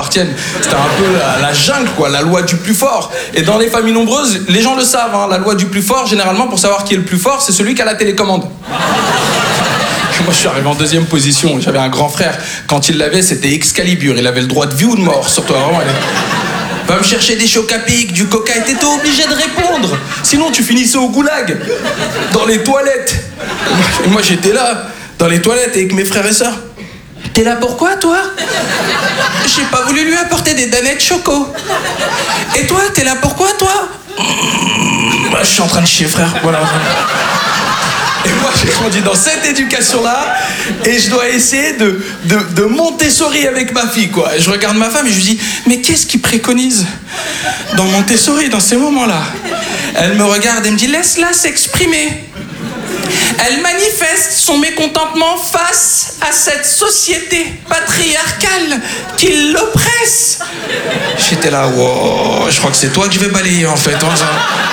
appartienne. C'était un peu la jungle, quoi, la loi du plus fort. Et dans les familles nombreuses, les gens le savent, hein, la loi du plus fort, généralement, pour savoir qui est le plus fort, c'est celui qui a la télécommande. Moi, je suis arrivé en deuxième position. J'avais un grand frère. Quand il l'avait, c'était Excalibur. Il avait le droit de vie ou de mort sur toi. Vraiment, va me chercher des chocs à pic, du coca, et t'étais obligé de répondre. Sinon, tu finissais au goulag, dans les toilettes. Et moi, j'étais là, dans les toilettes, avec mes frères et sœurs. T'es là pourquoi, toi? J'ai pas voulu lui apporter des danettes choco. Et toi, t'es là pourquoi, toi? Bah, je suis en train de chier, frère. Voilà. Et moi, j'ai grandi dans cette éducation-là, et je dois essayer de Montessori avec ma fille, quoi. Et je regarde ma femme et je lui dis, mais qu'est-ce qu'il préconise dans Montessori, dans ces moments-là? Elle me regarde et me dit, laisse-la s'exprimer. Elle manifeste son mécontentement face à cette société patriarcale qui l'oppresse. J'étais là, wow, je crois que c'est toi que je vais balayer, en fait. Hein,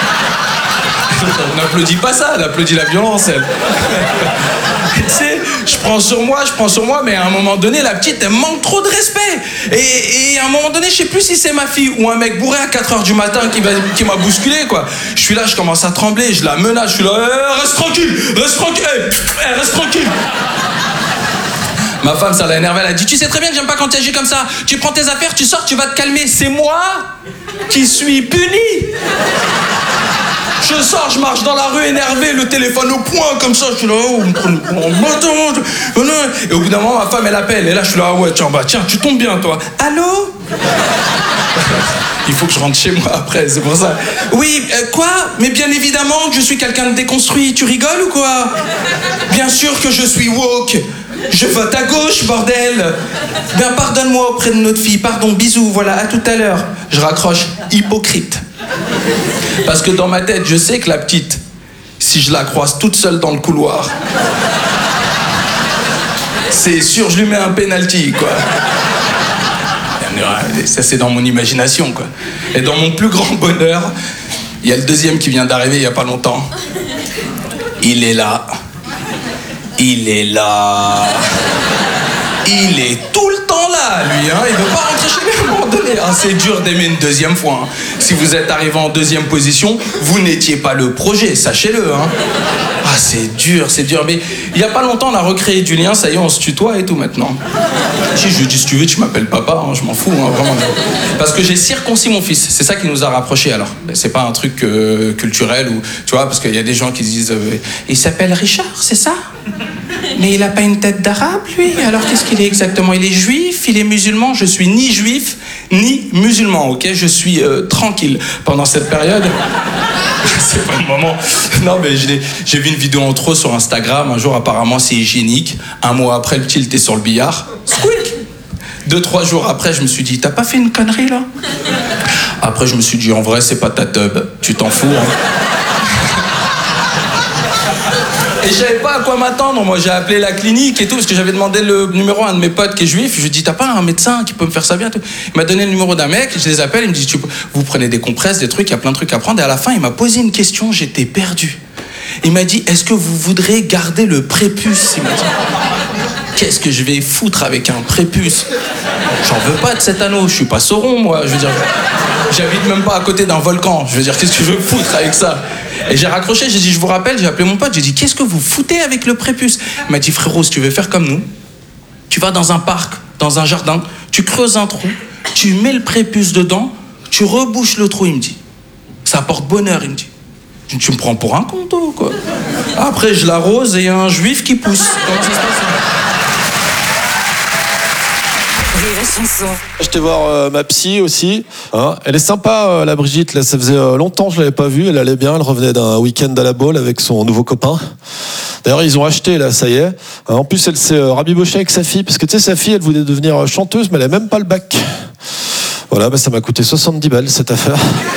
on n'applaudit pas ça, elle applaudit la violence, elle. Tu sais, je prends sur moi, mais à un moment donné, la petite, elle manque trop de respect. Et à un moment donné, je sais plus si c'est ma fille ou un mec bourré à 4h du matin qui m'a bousculé, quoi. Je suis là, je commence à trembler, je la menace, je suis là, reste tranquille, reste tranquille. Ma femme, ça l'a énervé, elle a dit, tu sais très bien que j'aime pas quand tu agis comme ça. Tu prends tes affaires, tu sors, tu vas te calmer. C'est moi qui suis puni. Je sors, je marche dans la rue énervé, le téléphone au poing, comme ça, je suis là, oh, et au bout d'un moment, ma femme, elle appelle, et là, je suis là, ah ouais, tiens, tu tombes bien, toi. Allô? Il faut que je rentre chez moi après, c'est pour ça. Oui, quoi? Mais bien évidemment que je suis quelqu'un de déconstruit, tu rigoles ou quoi? Bien sûr que je suis woke. Je vote à gauche, bordel. Bien, pardonne-moi auprès de notre fille, pardon, bisous, voilà, à tout à l'heure. Je raccroche, hypocrite. Parce que dans ma tête, je sais que la petite, si je la croise toute seule dans le couloir, c'est sûr, je lui mets un penalty, quoi. Ça, c'est dans mon imagination, quoi. Et dans mon plus grand bonheur, il y a le deuxième qui vient d'arriver il y a pas longtemps. Il est là. Il est là. Il est tout le temps là, lui, hein. Il veut pas rentrer chez lui à un moment donné. Ah, c'est dur d'aimer une deuxième fois, hein. Si vous êtes arrivé en deuxième position, vous n'étiez pas le projet, sachez-le, hein. Ah, c'est dur. Mais il y a pas longtemps, on a recréé du lien, ça y est, on se tutoie et tout maintenant. Si je lui dis, si tu veux, tu m'appelles papa, hein, je m'en fous, hein, vraiment. Parce que j'ai circoncis mon fils, c'est ça qui nous a rapprochés, alors. C'est pas un truc culturel, ou, tu vois, parce qu'il y a des gens qui disent, il s'appelle Richard, c'est ça? Mais il a pas une tête d'arabe, lui? Alors qu'est-ce qu'il est exactement? Il est juif, il est musulman? Je suis ni juif, ni musulman, ok? Je suis tranquille pendant cette période. C'est pas le moment. Non, mais j'ai vu une vidéo en trop sur Instagram. Un jour, apparemment, c'est hygiénique. Un mois après, le petit, il était sur le billard. Squeak! 2-3 jours après, je me suis dit, t'as pas fait une connerie, là? Après, je me suis dit, en vrai, c'est pas ta teub. Tu t'en fous, hein? Et je savais pas à quoi m'attendre. Moi, j'ai appelé la clinique et tout, parce que j'avais demandé le numéro à un de mes potes qui est juif. Je lui ai dit, t'as pas un médecin qui peut me faire ça bien? Il m'a donné le numéro d'un mec, je les appelle, il me dit, vous prenez des compresses, des trucs, il y a plein de trucs à prendre. Et à la fin, il m'a posé une question, j'étais perdu. Il m'a dit, est-ce que vous voudrez garder le prépuce? Il m'a dit, qu'est-ce que je vais foutre avec un prépuce? J'en veux pas de cet anneau, je suis pas Sauron, moi. Je veux dire, j'habite même pas à côté d'un volcan. Je veux dire, qu'est-ce que je veux foutre avec ça? Et j'ai raccroché, j'ai dit, je vous rappelle, j'ai appelé mon pote, j'ai dit, qu'est-ce que vous foutez avec le prépuce? Il m'a dit, frérot, si tu veux faire comme nous, tu vas dans un parc, dans un jardin, tu creuses un trou, tu mets le prépuce dedans, tu rebouches le trou, il me dit. Ça porte bonheur, il me dit. Tu me prends pour un con, toi, quoi. Après, je l'arrose et il y a un juif qui pousse. Comment ça se passe? J'étais voir ma psy aussi, hein. Elle est sympa, la Brigitte, là, ça faisait longtemps que je l'avais pas vue, elle allait bien, elle revenait d'un week-end à la Baule avec son nouveau copain. D'ailleurs, ils ont acheté, là, ça y est. En plus, elle s'est rabibochée avec sa fille, parce que tu sais, sa fille, elle voulait devenir chanteuse, mais elle avait même pas le bac. Voilà, bah, ça m'a coûté 70 balles, cette affaire.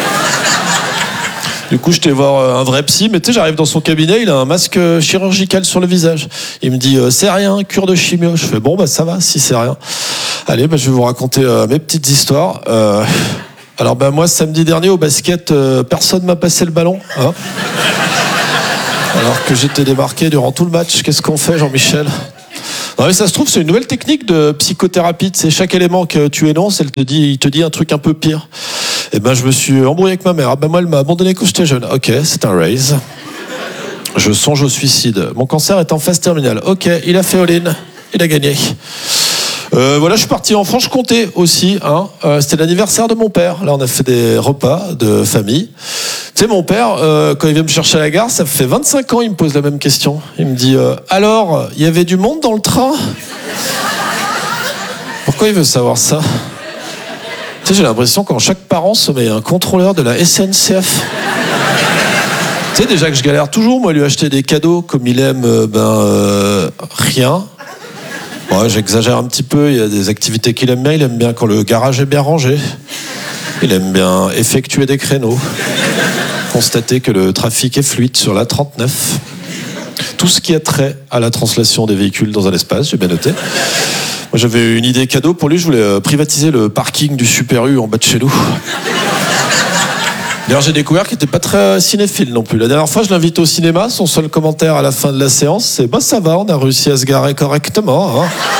Du coup, j'étais voir un vrai psy, mais tu sais, j'arrive dans son cabinet, il a un masque chirurgical sur le visage. Il me dit, c'est rien, cure de chimio. Je fais, bon, bah ça va, si c'est rien. Allez, bah, je vais vous raconter mes petites histoires. Alors, bah, moi, samedi dernier, au basket, personne m'a passé le ballon. Hein, alors que j'étais démarqué durant tout le match. Qu'est-ce qu'on fait, Jean-Michel? Non, mais ça se trouve, c'est une nouvelle technique de psychothérapie. C'est chaque élément que tu énonces, il te dit un truc un peu pire. Et ben, je me suis embrouillé avec ma mère. Ah ben, moi, elle m'a abandonné quand j'étais jeune. Ok, c'est un raise. Je songe au suicide. Mon cancer est en phase terminale. Ok, il a fait all-in. Il a gagné. Voilà, je suis parti en Franche-Comté aussi. C'était l'anniversaire de mon père. Là, on a fait des repas de famille. Tu sais, mon père, quand il vient me chercher à la gare, ça fait 25 ans, il me pose la même question. Il me dit, alors, il y avait du monde dans le train ? Pourquoi il veut savoir ça ? Tu sais, j'ai l'impression qu'en chaque parent se met un contrôleur de la SNCF. Tu sais, déjà que je galère toujours, moi, lui acheter des cadeaux comme il aime, rien. Ouais, j'exagère un petit peu, il y a des activités qu'il aime bien. Il aime bien quand le garage est bien rangé. Il aime bien effectuer des créneaux. Constater que le trafic est fluide sur la 39. Tout ce qui a trait à la translation des véhicules dans un espace, j'ai bien noté. Moi, j'avais une idée cadeau pour lui, je voulais privatiser le parking du Super U en bas de chez nous. D'ailleurs, j'ai découvert qu'il n'était pas très cinéphile non plus. La dernière fois, je l'invite au cinéma. Son seul commentaire à la fin de la séance, c'est « Bah ça va, on a réussi à se garer correctement. »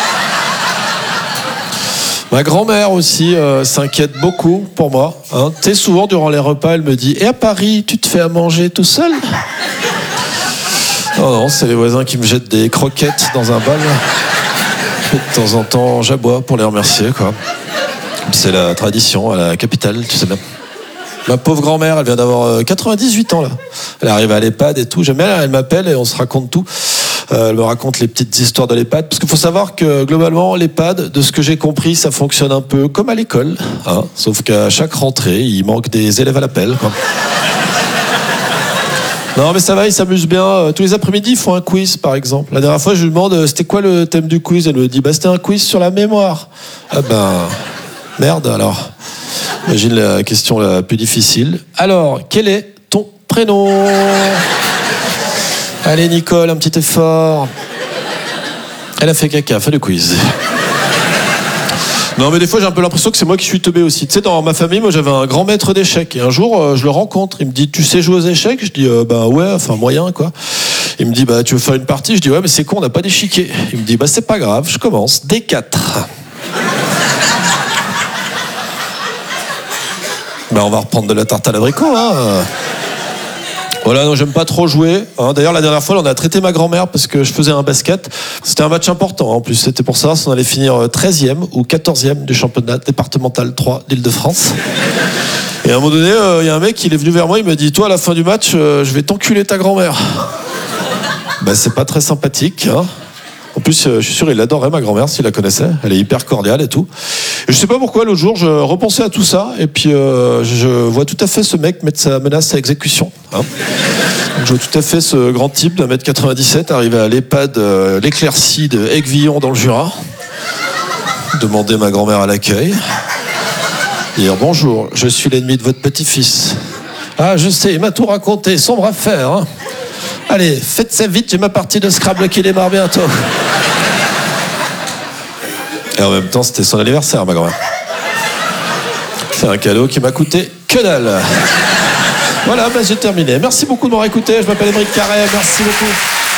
Ma grand-mère aussi s'inquiète beaucoup pour moi. Tu sais, souvent, durant les repas, elle me dit « Et à Paris, tu te fais à manger tout seul ?» Non, c'est les voisins qui me jettent des croquettes dans un bol. Et de temps en temps, j'aboie pour les remercier, quoi. C'est la tradition à la capitale, tu sais bien. Ma pauvre grand-mère, elle vient d'avoir 98 ans, là. Elle arrive à l'EHPAD et tout. J'aime bien, elle m'appelle et on se raconte tout. Elle me raconte les petites histoires de l'EHPAD. Parce qu'il faut savoir que, globalement, l'EHPAD, de ce que j'ai compris, ça fonctionne un peu comme à l'école. Sauf qu'à chaque rentrée, il manque des élèves à l'appel, quoi. Non, mais ça va, ils s'amusent bien. Tous les après-midi, ils font un quiz, par exemple. La dernière fois, je lui demande, c'était quoi le thème du quiz ? Elle me dit, c'était un quiz sur la mémoire. Ah ben, merde, alors. Imagine la question la plus difficile. Alors, quel est ton prénom ? Allez, Nicole, un petit effort. Elle a fait caca, fais le quiz. Non, mais des fois, j'ai un peu l'impression que c'est moi qui suis teubé aussi. Tu sais, dans ma famille, moi, j'avais un grand maître d'échecs. Et un jour, je le rencontre. Il me dit, tu sais jouer aux échecs ? Je dis, ouais, enfin, moyen, quoi. Il me dit, tu veux faire une partie ? Je dis, ouais, mais c'est con, on n'a pas d'échiquier. Il me dit, c'est pas grave, je commence. D4. On va reprendre de la tarte à l'abricot, Voilà, non, j'aime pas trop jouer. D'ailleurs, la dernière fois, on a traité ma grand-mère parce que je faisais un basket. C'était un match important, en plus. C'était pour ça, on allait finir 13e ou 14e du championnat départemental 3 d'Île-de-France. Et à un moment donné, il y a un mec, il est venu vers moi, il m'a dit, toi, à la fin du match, je vais t'enculer ta grand-mère. C'est pas très sympathique, En plus, je suis sûr, il adorait ma grand-mère s'il la connaissait. Elle est hyper cordiale et tout. Et je sais pas pourquoi, l'autre jour, je repensais à tout ça. Et puis, je vois tout à fait ce mec mettre sa menace à exécution. Donc, je vois tout à fait ce grand type d'un mètre 97 arriver à l'EHPAD l'Éclaircie de Aiguillon dans le Jura. Demander ma grand-mère à l'accueil. Dire bonjour, je suis l'ennemi de votre petit-fils. Ah, je sais, il m'a tout raconté, sombre affaire. Allez, faites ça vite, j'ai ma partie de Scrabble qui démarre bientôt. Et en même temps, c'était son anniversaire, ma grand-mère. C'est un cadeau qui m'a coûté que dalle. Voilà, j'ai terminé. Merci beaucoup de m'avoir écouté. Je m'appelle Émeric Carré. Merci beaucoup.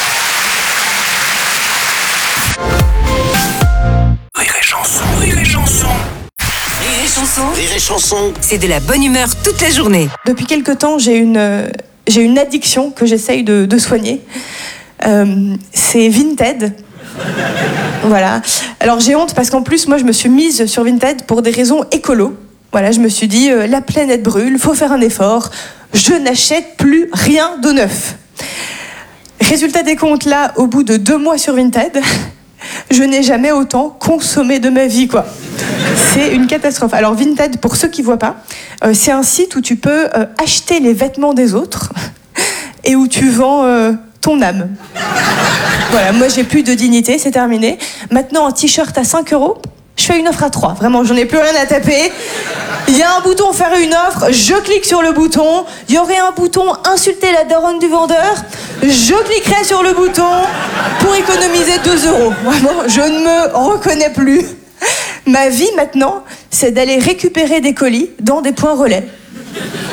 Rire et chanson, rire et chanson. Rire et chanson. Rire et chanson. C'est de la bonne humeur toute la journée. Depuis quelque temps, j'ai une addiction que j'essaye de soigner. C'est Vinted. Voilà. Alors j'ai honte parce qu'en plus, moi, je me suis mise sur Vinted pour des raisons écolo. Voilà, je me suis dit, la planète brûle, faut faire un effort. Je n'achète plus rien de neuf. Résultat des comptes, là, au bout de 2 mois sur Vinted, je n'ai jamais autant consommé de ma vie, quoi. C'est une catastrophe. Alors Vinted, pour ceux qui ne voient pas, c'est un site où tu peux acheter les vêtements des autres et où tu vends ton âme. Voilà, moi j'ai plus de dignité, c'est terminé. Maintenant, un t-shirt à 5 €, je fais une offre à 3. Vraiment, j'en ai plus rien à taper. Il y a un bouton faire une offre, je clique sur le bouton. Il y aurait un bouton insulter la daronne du vendeur. Je cliquerai sur le bouton pour économiser 2 €. Vraiment, je ne me reconnais plus. Ma vie maintenant, c'est d'aller récupérer des colis dans des points relais.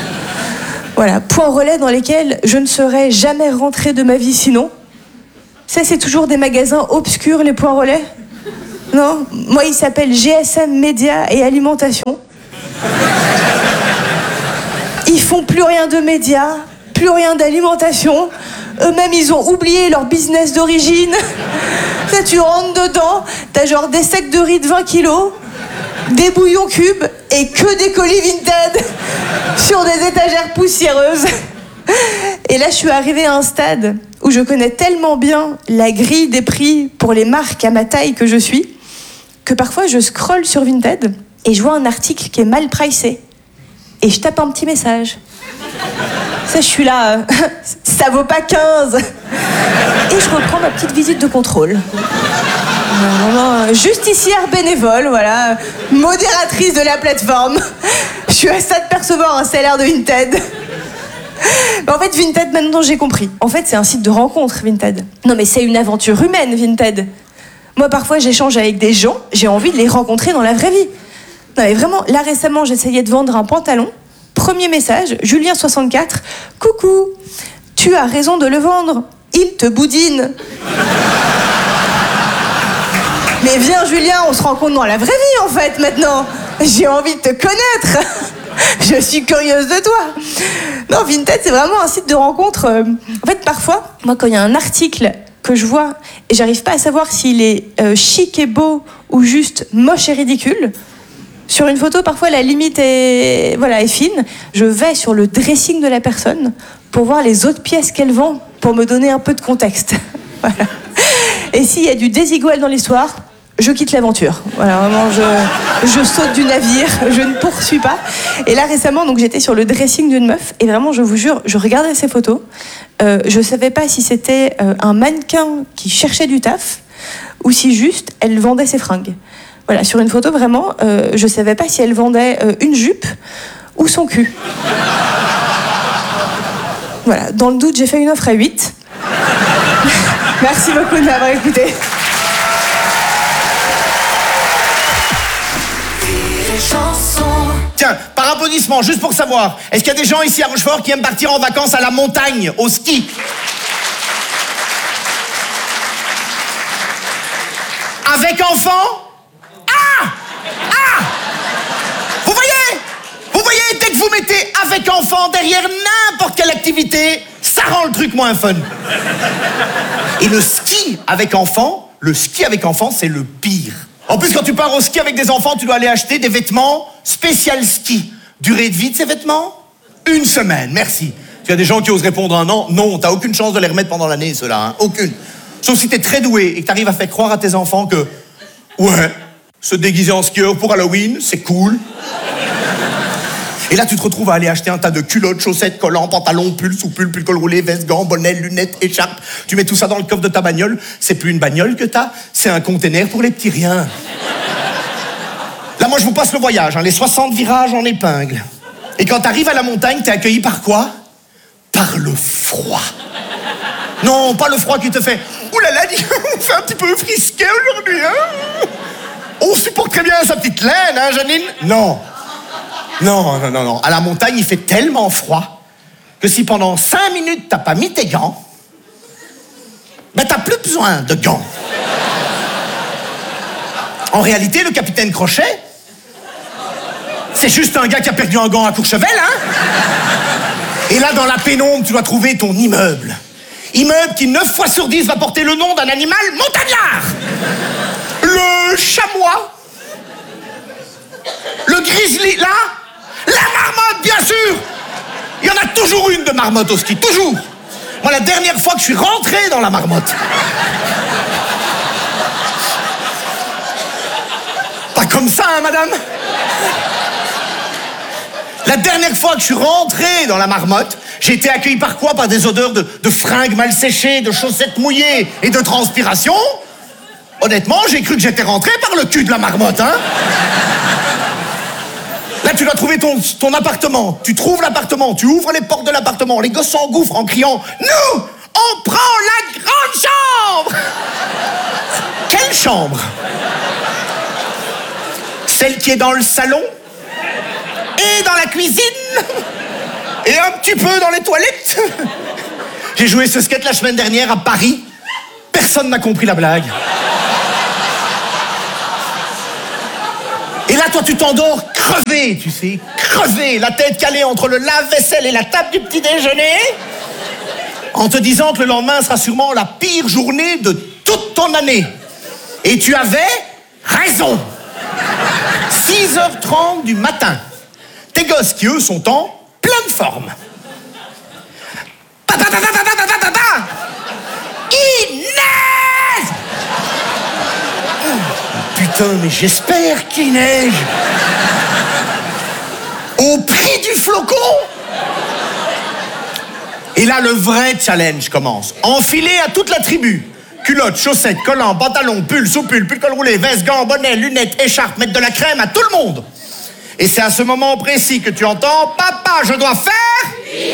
Voilà, points relais dans lesquels je ne serais jamais rentrée de ma vie sinon. Ça, c'est toujours des magasins obscurs, les points relais. Non, moi, il s'appelle GSM Média et Alimentation. Ils font plus rien de médias, plus rien d'alimentation. Eux-mêmes, ils ont oublié leur business d'origine. Ça, tu rentres dedans, t'as genre des sacs de riz de 20 kilos, des bouillons cubes et que des colis Vinted sur des étagères poussiéreuses. Et là, je suis arrivée à un stade où je connais tellement bien la grille des prix pour les marques à ma taille que je suis, que parfois je scrolle sur Vinted et je vois un article qui est mal pricé. Et je tape un petit message. Ça, je suis là, ça vaut pas 15. Et je reprends ma petite visite de contrôle. Justicière bénévole, voilà, modératrice de la plateforme. Je suis à ça de percevoir un salaire de Vinted. En fait, Vinted, maintenant j'ai compris. En fait, c'est un site de rencontre, Vinted. Non, mais c'est une aventure humaine, Vinted. Moi, parfois, j'échange avec des gens, j'ai envie de les rencontrer dans la vraie vie. Non, mais vraiment, là, récemment, j'essayais de vendre un pantalon. Premier message, Julien 64. Coucou, tu as raison de le vendre. Il te boudine. Mais viens, Julien, on se rencontre dans la vraie vie, en fait, maintenant. J'ai envie de te connaître. Je suis curieuse de toi. Non, Vinted, c'est vraiment un site de rencontre. En fait, parfois, moi, quand il y a un article que je vois et j'arrive pas à savoir s'il est chic et beau ou juste moche et ridicule, sur une photo, parfois, la limite est fine. Je vais sur le dressing de la personne pour voir les autres pièces qu'elle vend, pour me donner un peu de contexte. Voilà. Et s'il y a du désigual dans l'histoire, je quitte l'aventure. Voilà, vraiment, je saute du navire, je ne poursuis pas. Et là, récemment, donc, j'étais sur le dressing d'une meuf, et vraiment, je vous jure, je regardais ses photos. Je savais pas si c'était un mannequin qui cherchait du taf, ou si juste, elle vendait ses fringues. Voilà, sur une photo, vraiment, je savais pas si elle vendait une jupe ou son cul. Voilà, dans le doute, j'ai fait une offre à 8. Merci beaucoup de m'avoir écouté. Tiens, par applaudissement, juste pour savoir, est-ce qu'il y a des gens ici à Rochefort qui aiment partir en vacances à la montagne, au ski? Avec enfants? Vous voyez, dès que vous mettez avec enfants derrière n'importe quelle activité, ça rend le truc moins fun. Et le ski avec enfants, c'est le pire. En plus, quand tu pars au ski avec des enfants, tu dois aller acheter des vêtements spécial ski. Durée de vie de ces vêtements? 1 semaine, merci. Il y a des gens qui osent répondre un an. Non, t'as aucune chance de les remettre pendant l'année, ceux-là, hein. Aucune. Sauf si t'es très doué et que t'arrives à faire croire à tes enfants que, ouais, se déguiser en skieur pour Halloween, c'est cool. Et là, tu te retrouves à aller acheter un tas de culottes, chaussettes, collants, pantalons, pulls, sous-pulls, pull col roulé, vestes, gants, bonnets, lunettes, écharpes. Tu mets tout ça dans le coffre de ta bagnole. C'est plus une bagnole que t'as, c'est un container pour les petits riens. Là, moi, je vous passe le voyage, hein, les 60 virages en épingle. Et quand t'arrives à la montagne, t'es accueilli par quoi? Par le froid. Non, pas le froid qui te fait « Ouh là là, on fait un petit peu frisquet aujourd'hui, hein? On supporte très bien sa petite laine, hein, Janine? » Non. Non. À la montagne, il fait tellement froid que si pendant 5 minutes, t'as pas mis tes gants, ben t'as plus besoin de gants. En réalité, le capitaine Crochet, c'est juste un gars qui a perdu un gant à Courchevel, hein? Et là, dans la pénombre, tu dois trouver ton immeuble. Immeuble qui, 9 fois sur 10, va porter le nom d'un animal montagnard. Le chamois. Le grizzly, là. La marmotte, bien sûr. Il y en a toujours une de marmotte au ski, toujours. Moi, la dernière fois que je suis rentré dans la marmotte... Pas comme ça, hein, madame? La dernière fois que je suis rentré dans la marmotte, j'ai été accueilli par quoi? Par des odeurs de fringues mal séchées, de chaussettes mouillées et de transpiration. Honnêtement, j'ai cru que j'étais rentré par le cul de la marmotte, hein? Là, tu dois trouver ton appartement. Tu trouves l'appartement, tu ouvres les portes de l'appartement, les gosses s'engouffrent en criant « Nous, on prend la grande chambre !» Quelle chambre? Celle qui est dans le salon? Et dans la cuisine? Et un petit peu dans les toilettes? J'ai joué ce sketch la semaine dernière à Paris. Personne n'a compris la blague. Et là, toi, tu t'endors crevé, tu sais, crevé, la tête calée entre le lave-vaisselle et la table du petit déjeuner, en te disant que le lendemain sera sûrement la pire journée de toute ton année. Et tu avais raison. 6h30 du matin. Tes gosses qui, eux, sont en pleine forme. Il neige! Putain, mais j'espère qu'il neige. Au prix du flocon. Et là, le vrai challenge commence. Enfilé à toute la tribu. Culottes, chaussettes, collants, pantalons, pull, sous-pull, pull col roulé, veste, gants, bonnet, lunettes, écharpe, mettre de la crème à tout le monde. Et c'est à ce moment précis que tu entends « Papa, je dois faire... »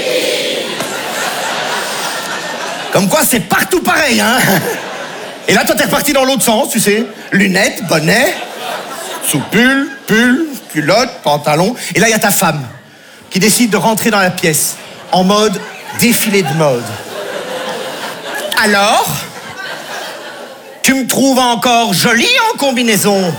Comme quoi, c'est partout pareil, hein. Et là, toi, t'es reparti dans l'autre sens, tu sais. Lunettes, bonnet, sous-pull, pull, culotte, pantalon. Et là, il y a ta femme qui décide de rentrer dans la pièce en mode défilé de mode. Alors, tu me trouves encore jolie en combinaison?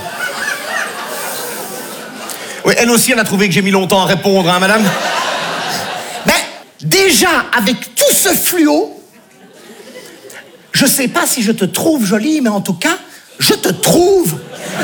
Oui, elle aussi, elle a trouvé que j'ai mis longtemps à répondre, hein, madame? Ben, déjà, avec tout ce fluo, je sais pas si je te trouve jolie, mais en tout cas, je te trouve.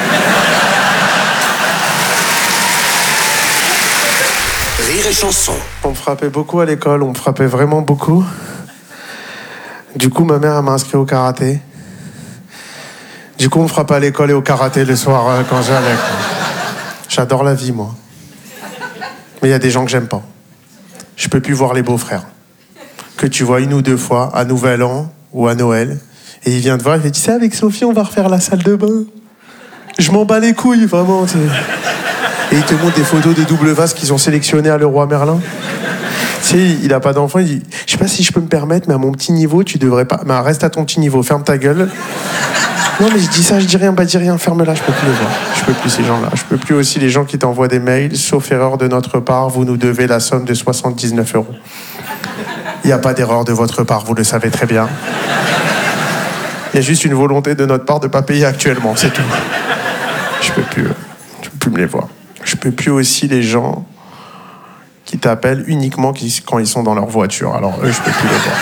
Rire et chanson. On me frappait beaucoup à l'école, on me frappait vraiment beaucoup. Du coup, ma mère elle m'a inscrit au karaté. Du coup, on me frappait à l'école et au karaté le soir quand j'allais. J'adore la vie, moi. Mais il y a des gens que j'aime pas. Je peux plus voir les beaux-frères. Que tu vois une ou deux fois, à Nouvel An ou à Noël. Et il vient te voir, il fait, tu sais, avec Sophie, on va refaire la salle de bain. Je m'en bats les couilles, vraiment. T'sais. Et il te montre des photos des doubles vases qu'ils ont sélectionnés à Leroy Merlin. Tu sais, il a pas d'enfant, il dit, je sais pas si je peux me permettre, mais à mon petit niveau, tu devrais pas... Mais reste à ton petit niveau, ferme ta gueule. Non, mais je dis ça, je dis rien, bah dis rien, ferme-la, je peux plus les voir. Je peux plus ces gens-là. Je peux plus aussi les gens qui t'envoient des mails, sauf erreur de notre part, vous nous devez la somme de 79 €. Il n'y a pas d'erreur de votre part, vous le savez très bien. Il y a juste une volonté de notre part de ne pas payer actuellement, c'est tout. Je peux plus me les voir. Je peux plus aussi les gens qui t'appellent uniquement quand ils sont dans leur voiture. Alors eux, je peux plus les voir.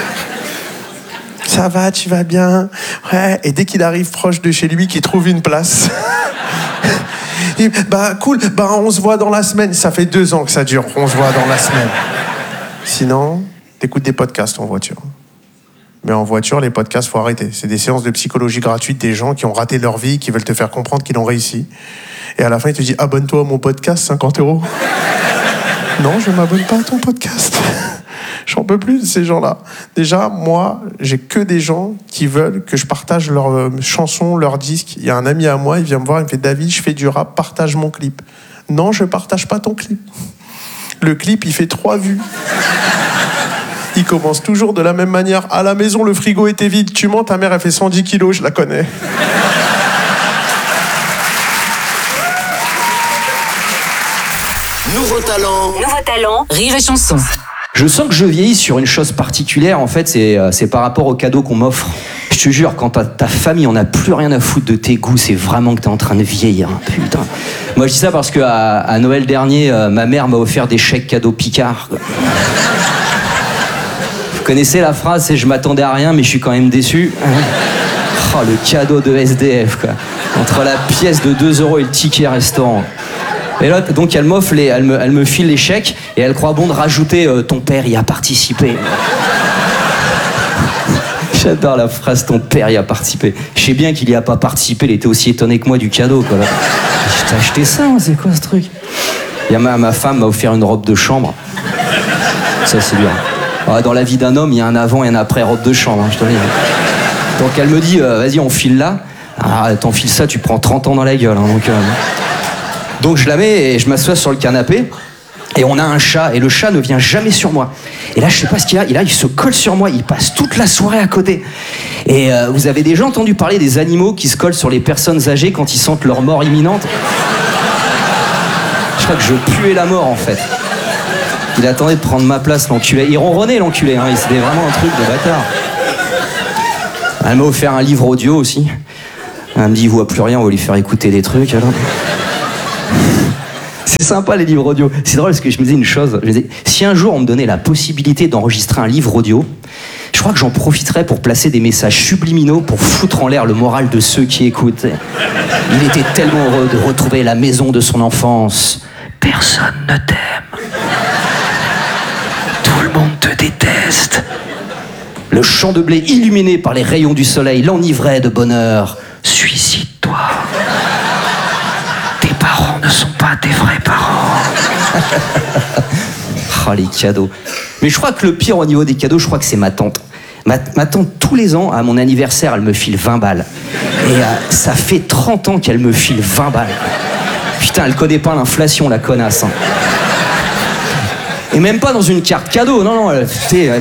Ça va, tu vas bien? Ouais. Et dès qu'il arrive proche de chez lui, qu'il trouve une place. Il dit, bah cool, bah on se voit dans la semaine. Ça fait 2 ans que ça dure, on se voit dans la semaine. Sinon, t'écoutes des podcasts en voiture. Mais en voiture, les podcasts, faut arrêter. C'est des séances de psychologie gratuites des gens qui ont raté leur vie, qui veulent te faire comprendre qu'ils ont réussi. Et à la fin, ils te disent, abonne-toi à mon podcast, 50 €. Non, je m'abonne pas à ton podcast. J'en peux plus de ces gens-là. Déjà, moi, j'ai que des gens qui veulent que je partage leurs chansons, leurs disques. Il y a un ami à moi, il vient me voir, il me fait, David, je fais du rap, partage mon clip. Non, je partage pas ton clip. Le clip, il fait 3 vues. Il commence toujours de la même manière. À la maison, le frigo était vide. Tu mens, ta mère, elle fait 110 kilos, je la connais. Nouveau talent. Rire et chanson. Je sens que je vieillis sur une chose particulière, en fait, c'est par rapport aux cadeaux qu'on m'offre. Je te jure, quand ta famille en a plus rien à foutre de tes goûts, c'est vraiment que t'es en train de vieillir. Hein, putain. Moi, je dis ça parce que à Noël dernier, ma mère m'a offert des chèques cadeaux Picard. Vous connaissez la phrase, c'est « je m'attendais à rien, mais je suis quand même déçu ». Oh, le cadeau de SDF, quoi. Entre la pièce de 2 € et le ticket restaurant. Et là, donc, elle m'offre elle me file les chèques et elle croit bon de rajouter ton père y a participé. J'adore la phrase ton père y a participé. Je sais bien qu'il y a pas participé, il était aussi étonné que moi du cadeau, quoi. Je t'ai acheté ça, c'est quoi ce truc? Il y a ma femme m'a offert une robe de chambre. Ça, c'est bien. Ah, dans la vie d'un homme, il y a un avant et un après robe de chambre, hein, je te le dis. Donc elle me dit, vas-y, on file là. Ah, t'enfiles ça, tu prends 30 ans dans la gueule. Hein, donc je la mets et je m'assois sur le canapé. Et on a un chat, et le chat ne vient jamais sur moi. Et là, je sais pas ce qu'il a. Et là, il se colle sur moi, il passe toute la soirée à côté. Et vous avez déjà entendu parler des animaux qui se collent sur les personnes âgées quand ils sentent leur mort imminente? Je crois que je puais la mort, en fait. Il attendait de prendre ma place, l'enculé. Il ronronnait, l'enculé. Hein. C'était vraiment un truc de bâtard. Elle m'a offert un livre audio aussi. Elle me dit, il voit plus rien, on va lui faire écouter des trucs alors. C'est sympa les livres audio. C'est drôle parce que je me disais une chose. Je me disais, si un jour on me donnait la possibilité d'enregistrer un livre audio, je crois que j'en profiterais pour placer des messages subliminaux pour foutre en l'air le moral de ceux qui écoutent. Il était tellement heureux de retrouver la maison de son enfance. Personne ne t'aime. Tout le monde te déteste. Le champ de blé illuminé par les rayons du soleil l'enivrait de bonheur. Suicide-toi. Tes parents ne sont pas tes vrais parents. Oh, les cadeaux. Mais je crois que le pire au niveau des cadeaux, je crois que c'est ma tante. Ma tante, tous les ans, à mon anniversaire, elle me file 20 balles. Et ça fait 30 ans qu'elle me file 20 balles. Putain, elle connaît pas l'inflation, la connasse. Hein. Et même pas dans une carte cadeau, non, elle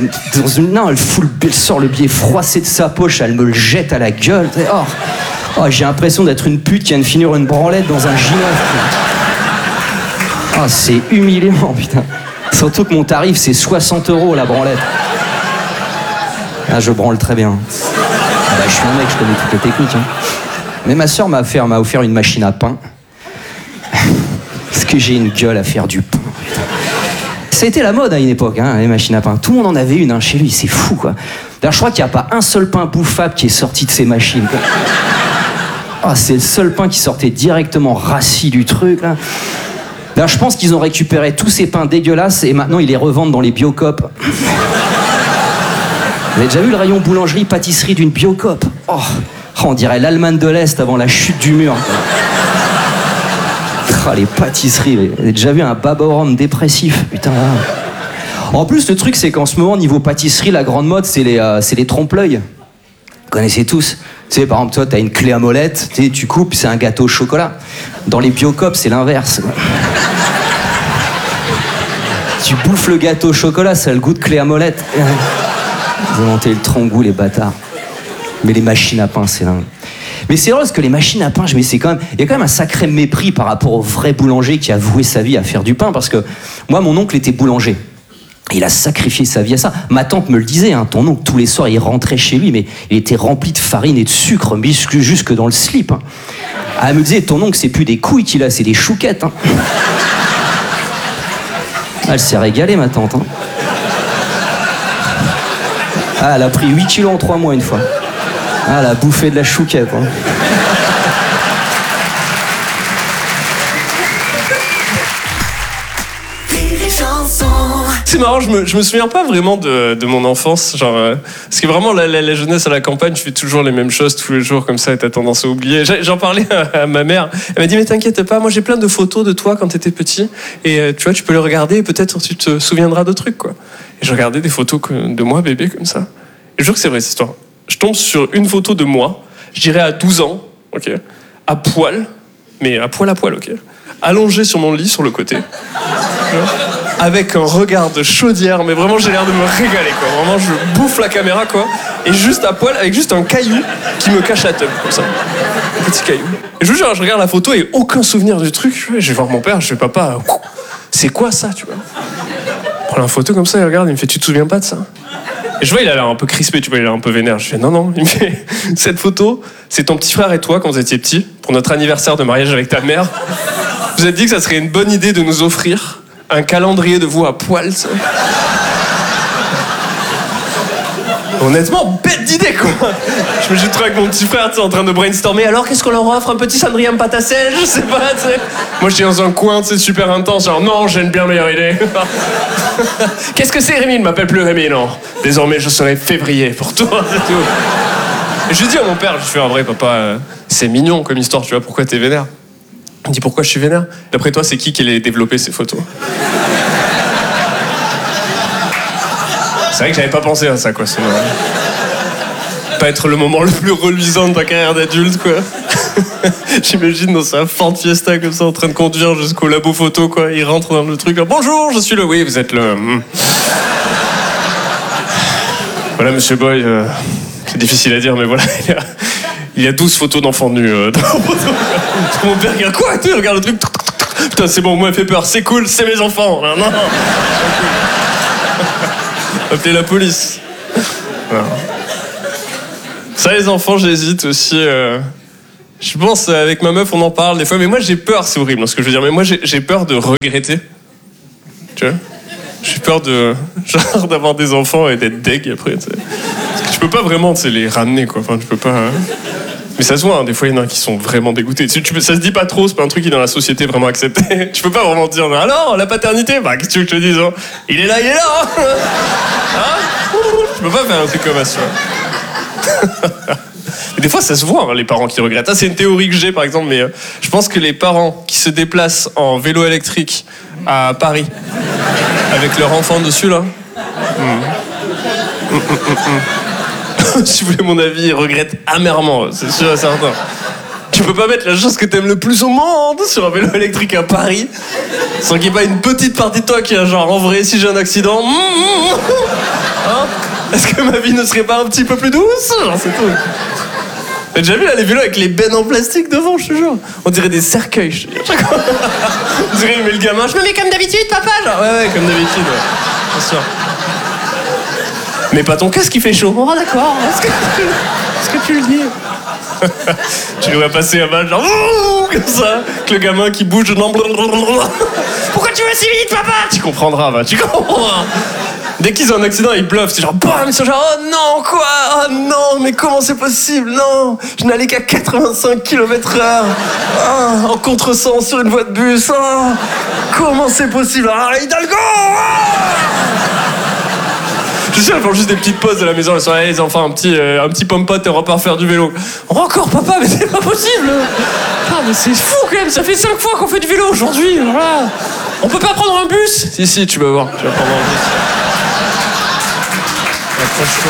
sort le billet froissé de sa poche, elle me le jette à la gueule. Oh, j'ai l'impression d'être une pute qui vient de finir une branlette dans un ginocchio. Oh, c'est humiliant, putain. Surtout que mon tarif, c'est 60 € la branlette. Ah, je branle très bien. Bah, je suis un mec, je connais toutes les techniques. Hein. Mais ma soeur m'a offert une machine à pain. Parce que j'ai une gueule à faire du pain. Putain. Ça a été la mode à une époque, hein, les machines à pain. Tout le monde en avait une chez lui, c'est fou, quoi. D'ailleurs, je crois qu'il n'y a pas un seul pain bouffable qui est sorti de ces machines. Quoi. Oh, c'est le seul pain qui sortait directement rassis du truc, là. D'ailleurs, je pense qu'ils ont récupéré tous ces pains dégueulasses et maintenant ils les revendent dans les Biocoop. Vous avez déjà vu le rayon boulangerie-pâtisserie d'une Biocoop? Oh, on dirait l'Allemagne de l'Est avant la chute du mur. Oh, les pâtisseries, vous avez déjà vu un Baborum dépressif? Putain. En plus, le truc, c'est qu'en ce moment, niveau pâtisserie, la grande mode, c'est les trompe-l'œil. Vous connaissez tous. Tu sais, par exemple, toi, t'as une clé à molette, tu coupes, c'est un gâteau au chocolat. Dans les Biocoop, c'est l'inverse. Tu bouffes le gâteau au chocolat, ça a le goût de clé à molette. Ils ont inventé le trompe-goût, les bâtards. Mais les machines à pain, c'est dingue. Mais c'est drôle parce que les machines à pain, il y a quand même un sacré mépris par rapport au vrai boulanger qui a voué sa vie à faire du pain. Parce que moi, mon oncle était boulanger. Il a sacrifié sa vie à ça. Ma tante me le disait, hein, ton oncle, tous les soirs, il rentrait chez lui, mais il était rempli de farine et de sucre, jusque dans le slip. Hein. Elle me disait, ton oncle, c'est plus des couilles qu'il a, c'est des chouquettes. Hein. Elle s'est régalée, ma tante. Hein. Ah, elle a pris 8 kilos en 3 mois une fois. Ah, elle a bouffé de la chouquette. Hein. C'est marrant, je me souviens pas vraiment de mon enfance, genre parce que vraiment la jeunesse à la campagne, je fais toujours les mêmes choses tous les jours comme ça et t'as tendance à oublier. J'en parlais à ma mère, elle m'a dit mais t'inquiète pas, moi j'ai plein de photos de toi quand t'étais petit et tu vois tu peux les regarder et peut-être tu te souviendras de trucs quoi. Et je regardais des photos de moi bébé comme ça. Et je jure que c'est vrai cette histoire. Je tombe sur une photo de moi, je dirais à 12 ans, ok, à poil, mais à poil, ok, allongé sur mon lit sur le côté. Avec un regard de chaudière, mais vraiment j'ai l'air de me régaler quoi. Vraiment je bouffe la caméra quoi. Et juste à poil avec juste un caillou qui me cache la teub comme ça. Un petit caillou. Et je vous jure, je regarde la photo et aucun souvenir du truc. Je vais voir mon père, je fais papa, c'est quoi ça tu vois? Je prends la photo comme ça, il regarde, il me fait tu te souviens pas de ça? Et je vois il a l'air un peu crispé, tu vois, il a l'air un peu vénère. Je fais non. Il me fait cette photo, c'est ton petit frère et toi quand vous étiez petits, pour notre anniversaire de mariage avec ta mère. Vous avez dit que ça serait une bonne idée de nous offrir un calendrier de vous à poil, ça. Honnêtement, bête d'idée, quoi. Je me suis trouvé avec mon petit frère, en train de brainstormer. Alors, qu'est-ce qu'on leur offre? Un petit cendrier en pâte à sel? Je sais pas, tu sais. Moi, j'étais dans un coin, tu sais, super intense. Genre, non, j'ai une bien meilleure idée. Qu'est-ce que c'est, Rémi? Ne m'appelle plus Rémi, non. Désormais, je serai février pour toi, c'est tout. Et je lui dis à mon père, je fais, en vrai, papa, c'est mignon comme histoire, tu vois, pourquoi t'es vénère? Il me dit, pourquoi je suis vénère? D'après toi, c'est qui allait développer ces photos? C'est vrai que j'avais pas pensé à ça, quoi. Sinon, pas être le moment le plus reluisant de ta carrière d'adulte, quoi. J'imagine dans sa Ford Fiesta, comme ça, en train de conduire jusqu'au labo photo, quoi. Il rentre dans le truc. Bonjour, je suis le... Oui, vous êtes le... Voilà, monsieur Boy, c'est difficile à dire, mais voilà, il y a 12 photos d'enfants nus dans la photo. Mon père regarde quoi? Tu regardes le truc. Putain, c'est bon, moi, il fait peur. C'est cool, c'est mes enfants. Non. Appelez la police. Non. Ça, les enfants, j'hésite aussi. Je pense, avec ma meuf, on en parle des fois, mais moi j'ai peur, c'est horrible, ce que je veux dire, mais moi j'ai peur de regretter. Tu vois ? J'ai peur d'avoir des enfants et d'être deg après. T'sais. Parce que tu peux pas vraiment les ramener, quoi. Enfin, tu peux pas. Mais ça se voit, hein, des fois il y en a qui sont vraiment dégoûtés. Ça se dit pas trop, c'est pas un truc qui est dans la société vraiment accepté. Tu peux pas vraiment dire, alors, la paternité, bah qu'est-ce que tu veux que je te dise, hein ? Il est là, hein, hein ? Tu peux pas faire un truc comme ça. Et des fois, ça se voit, hein, les parents qui regrettent. Ça, c'est une théorie que j'ai, par exemple, mais je pense que les parents qui se déplacent en vélo électrique à Paris, avec leur enfant dessus, là... Si vous voulez mon avis, ils regrettent amèrement, c'est sûr et certain. Tu peux pas mettre la chose que t'aimes le plus au monde sur un vélo électrique à Paris, sans qu'il n'y ait pas une petite partie de toi qui a genre, en vrai, si j'ai un accident... Hein ? Est-ce que ma vie ne serait pas un petit peu plus douce ? Genre, c'est tout. T'as déjà vu là les vélos avec les bennes en plastique devant, je te jure. On dirait des cercueils, je te jure. On dirait, mais le gamin, je me mets comme d'habitude, papa, genre. Ouais, comme d'habitude, ouais. Bien sûr. Mais pas ton casque qui fait chaud. Oh, d'accord. Est-ce que tu le dis ? Tu lui vas passer un mal, genre, comme ça, avec le gamin qui bouge, non. Pourquoi tu vas si vite, papa ? Tu comprendras, va, tu comprendras. Dès qu'ils ont un accident, ils bluffent. C'est genre, bam, ils sont genre, oh non, quoi ? Oh non, mais comment c'est possible ? Non, je n'allais qu'à 85 km/h. Oh, en contresens sur une voie de bus. Oh, comment c'est possible ? Ah, Hidalgo ! Je sais, elles font juste des petites pauses de la maison. Elles sont, allez, les enfants, un petit pomme-pote et on repart faire du vélo. Encore, papa, mais c'est pas possible. Ah, mais c'est fou quand même. Ça fait 5 fois qu'on fait du vélo aujourd'hui. Voilà. On peut pas prendre un bus ? Si, tu vas voir. Tu vas prendre un bus. Approche-toi.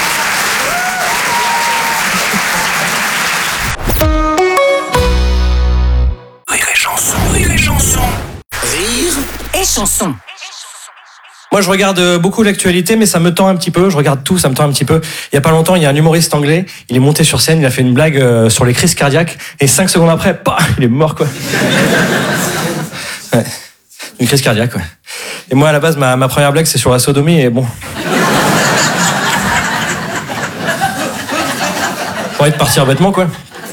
Rire et chanson, rire et chanson. Rire et chanson. Moi, je regarde beaucoup l'actualité, mais ça me tend un petit peu. Je regarde tout, ça me tend un petit peu. Il y a pas longtemps, il y a un humoriste anglais. Il est monté sur scène, il a fait une blague sur les crises cardiaques. Et 5 secondes après, bah, il est mort, quoi. Ouais. Une crise cardiaque, ouais. Et moi, à la base, ma première blague, c'est sur la sodomie, et bon... J'ai envie de partir bêtement, quoi.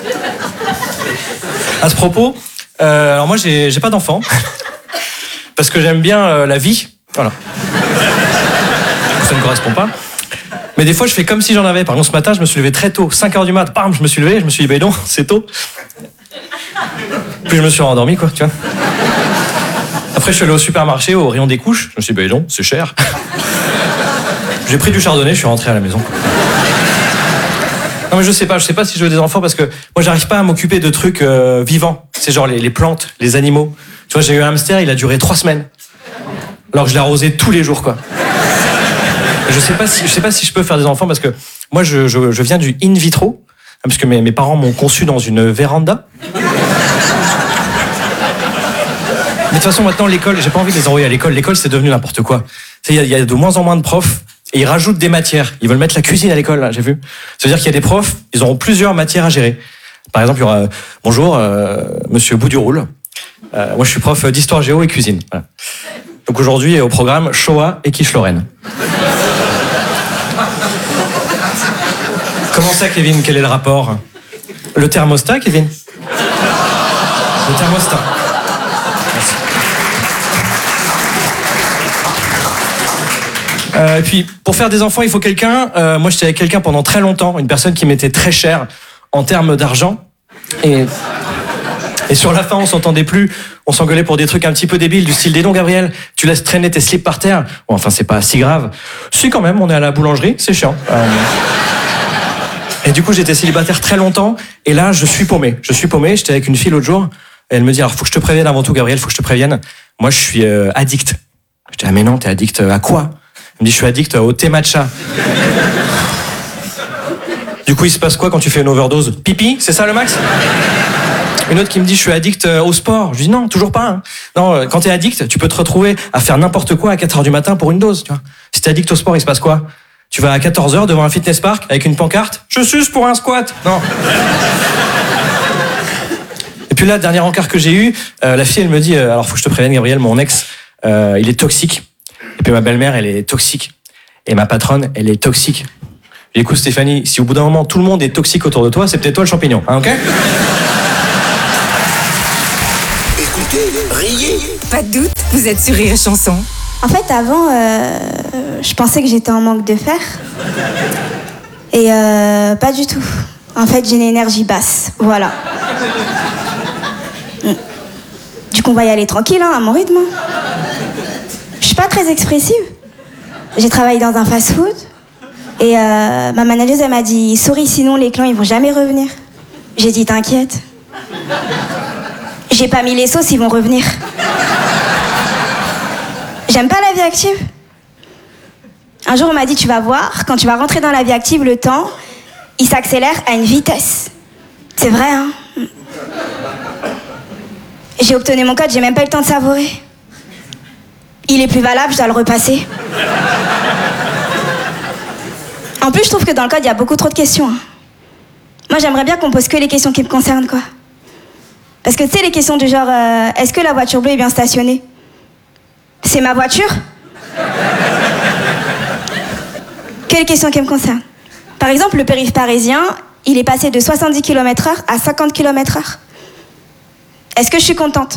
À ce propos, alors moi, j'ai pas d'enfant. Parce que j'aime bien la vie. Voilà. Ça ne correspond pas. Mais des fois, je fais comme si j'en avais. Par exemple, ce matin, je me suis levé très tôt, 5h du mat. Bam, je me suis levé, je me suis dit, ben non, c'est tôt. Puis je me suis rendormi, quoi, tu vois. Après, je suis allé au supermarché, au rayon des couches. Je me suis dit, ben non, c'est cher. J'ai pris du chardonnay, je suis rentré à la maison. Non, mais je sais pas si je veux des enfants parce que moi, j'arrive pas à m'occuper de trucs vivants. C'est genre les plantes, les animaux. Tu vois, j'ai eu un hamster, il a duré 3 semaines. Alors que je l'ai arrosé tous les jours, quoi. Je sais pas si je peux faire des enfants parce que moi, je viens du in vitro, parce que mes parents m'ont conçu dans une véranda. Mais de toute façon, maintenant, l'école, j'ai pas envie de les envoyer à l'école. L'école, c'est devenu n'importe quoi. Il y a de moins en moins de profs et ils rajoutent des matières. Ils veulent mettre la cuisine à l'école, là, j'ai vu. Ça veut dire qu'il y a des profs, ils auront plusieurs matières à gérer. Par exemple, il y aura « Bonjour, monsieur Boudurroule. Moi, je suis prof d'histoire géo et cuisine. » Voilà. Donc aujourd'hui, au programme, Shoah et Quiche-Lorraine. Comment ça, Kevin ? Quel est le rapport ? Le thermostat, Kevin ? Le thermostat. Et puis, pour faire des enfants, il faut quelqu'un. Moi, j'étais avec quelqu'un pendant très longtemps, une personne qui m'était très chère en termes d'argent. Et sur la fin, on s'entendait plus. On s'engueulait pour des trucs un petit peu débiles, du style « Dis donc, Gabriel, tu laisses traîner tes slips par terre ?» Bon, enfin, c'est pas si grave. Si, quand même, on est à la boulangerie, c'est chiant. Et du coup, j'étais célibataire très longtemps. Et là, je suis paumé. J'étais avec une fille l'autre jour. Et elle me dit « Alors, faut que je te prévienne avant tout, Gabriel, faut que je te prévienne. Moi, je suis addict. » Je dis « Ah, mais non, t'es addict à quoi ?» Elle me dit « Je suis addict au thé matcha. » Du coup, il se passe quoi quand tu fais une overdose ? Pipi, c'est ça le max ? Une autre qui me dit « Je suis addict au sport. » Je lui dis « Non, toujours pas. Hein. Non, quand t'es addict, tu peux te retrouver à faire n'importe quoi à 4h du matin pour une dose. Tu vois. Si t'es addict au sport, il se passe quoi ? Tu vas à 14h devant un fitness park avec une pancarte « Je suce pour un squat. » Non. Et puis là, dernier encart que j'ai eu, la fille, elle me dit « Alors, faut que je te prévienne, Gabriel, mon ex, il est toxique. Et puis ma belle-mère, elle est toxique. Et ma patronne, elle est toxique. » Écoute Stéphanie, si au bout d'un moment tout le monde est toxique autour de toi, c'est peut-être toi le champignon, hein, ok? Écoutez, riez. Pas de doute, vous êtes sur Rire et Chanson. En fait, avant, je pensais que j'étais en manque de fer. Et pas du tout. En fait, j'ai une énergie basse. Voilà. Du coup, on va y aller tranquille, hein, à mon rythme. Je suis pas très expressive. J'ai travaillé dans un fast-food. Et ma manageuse, elle m'a dit « Sorry, sinon les clients, ils vont jamais revenir. » J'ai dit « T'inquiète. J'ai pas mis les sauces, ils vont revenir. » J'aime pas la vie active. Un jour, on m'a dit, tu vas voir, quand tu vas rentrer dans la vie active, le temps, il s'accélère à une vitesse. C'est vrai, hein? J'ai obtenu mon code, j'ai même pas eu le temps de savourer. Il est plus valable, je dois le repasser. En plus, je trouve que dans le code, il y a beaucoup trop de questions. Hein. Moi, j'aimerais bien qu'on pose que les questions qui me concernent, quoi. Parce que tu sais, les questions du genre, est-ce que la voiture bleue est bien stationnée? C'est ma voiture? Que les questions qui me concernent. Par exemple, le périph' parisien, il est passé de 70 km/h à 50 km/h. Est-ce que je suis contente?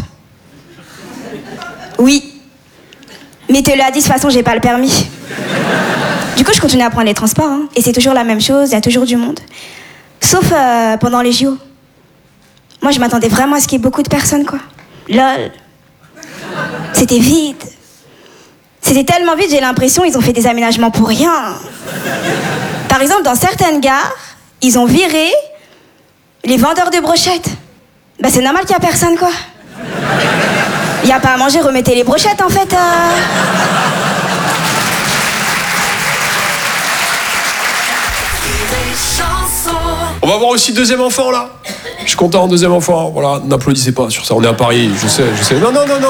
Oui. Mettez-le à 10, de toute façon, j'ai pas le permis. Du coup, je continue à prendre les transports, hein, et c'est toujours la même chose, il y a toujours du monde. Sauf pendant les JO. Moi, je m'attendais vraiment à ce qu'il y ait beaucoup de personnes, quoi. Lol. C'était vide. C'était tellement vide, j'ai l'impression qu'ils ont fait des aménagements pour rien. Par exemple, dans certaines gares, ils ont viré les vendeurs de brochettes. Bah, c'est normal qu'il n'y a personne, quoi. Il n'y a pas à manger, remettez les brochettes, en fait. On va avoir aussi deuxième enfant là. Je suis content, deuxième enfant. Voilà, n'applaudissez pas sur ça. On est à Paris, je sais. Non.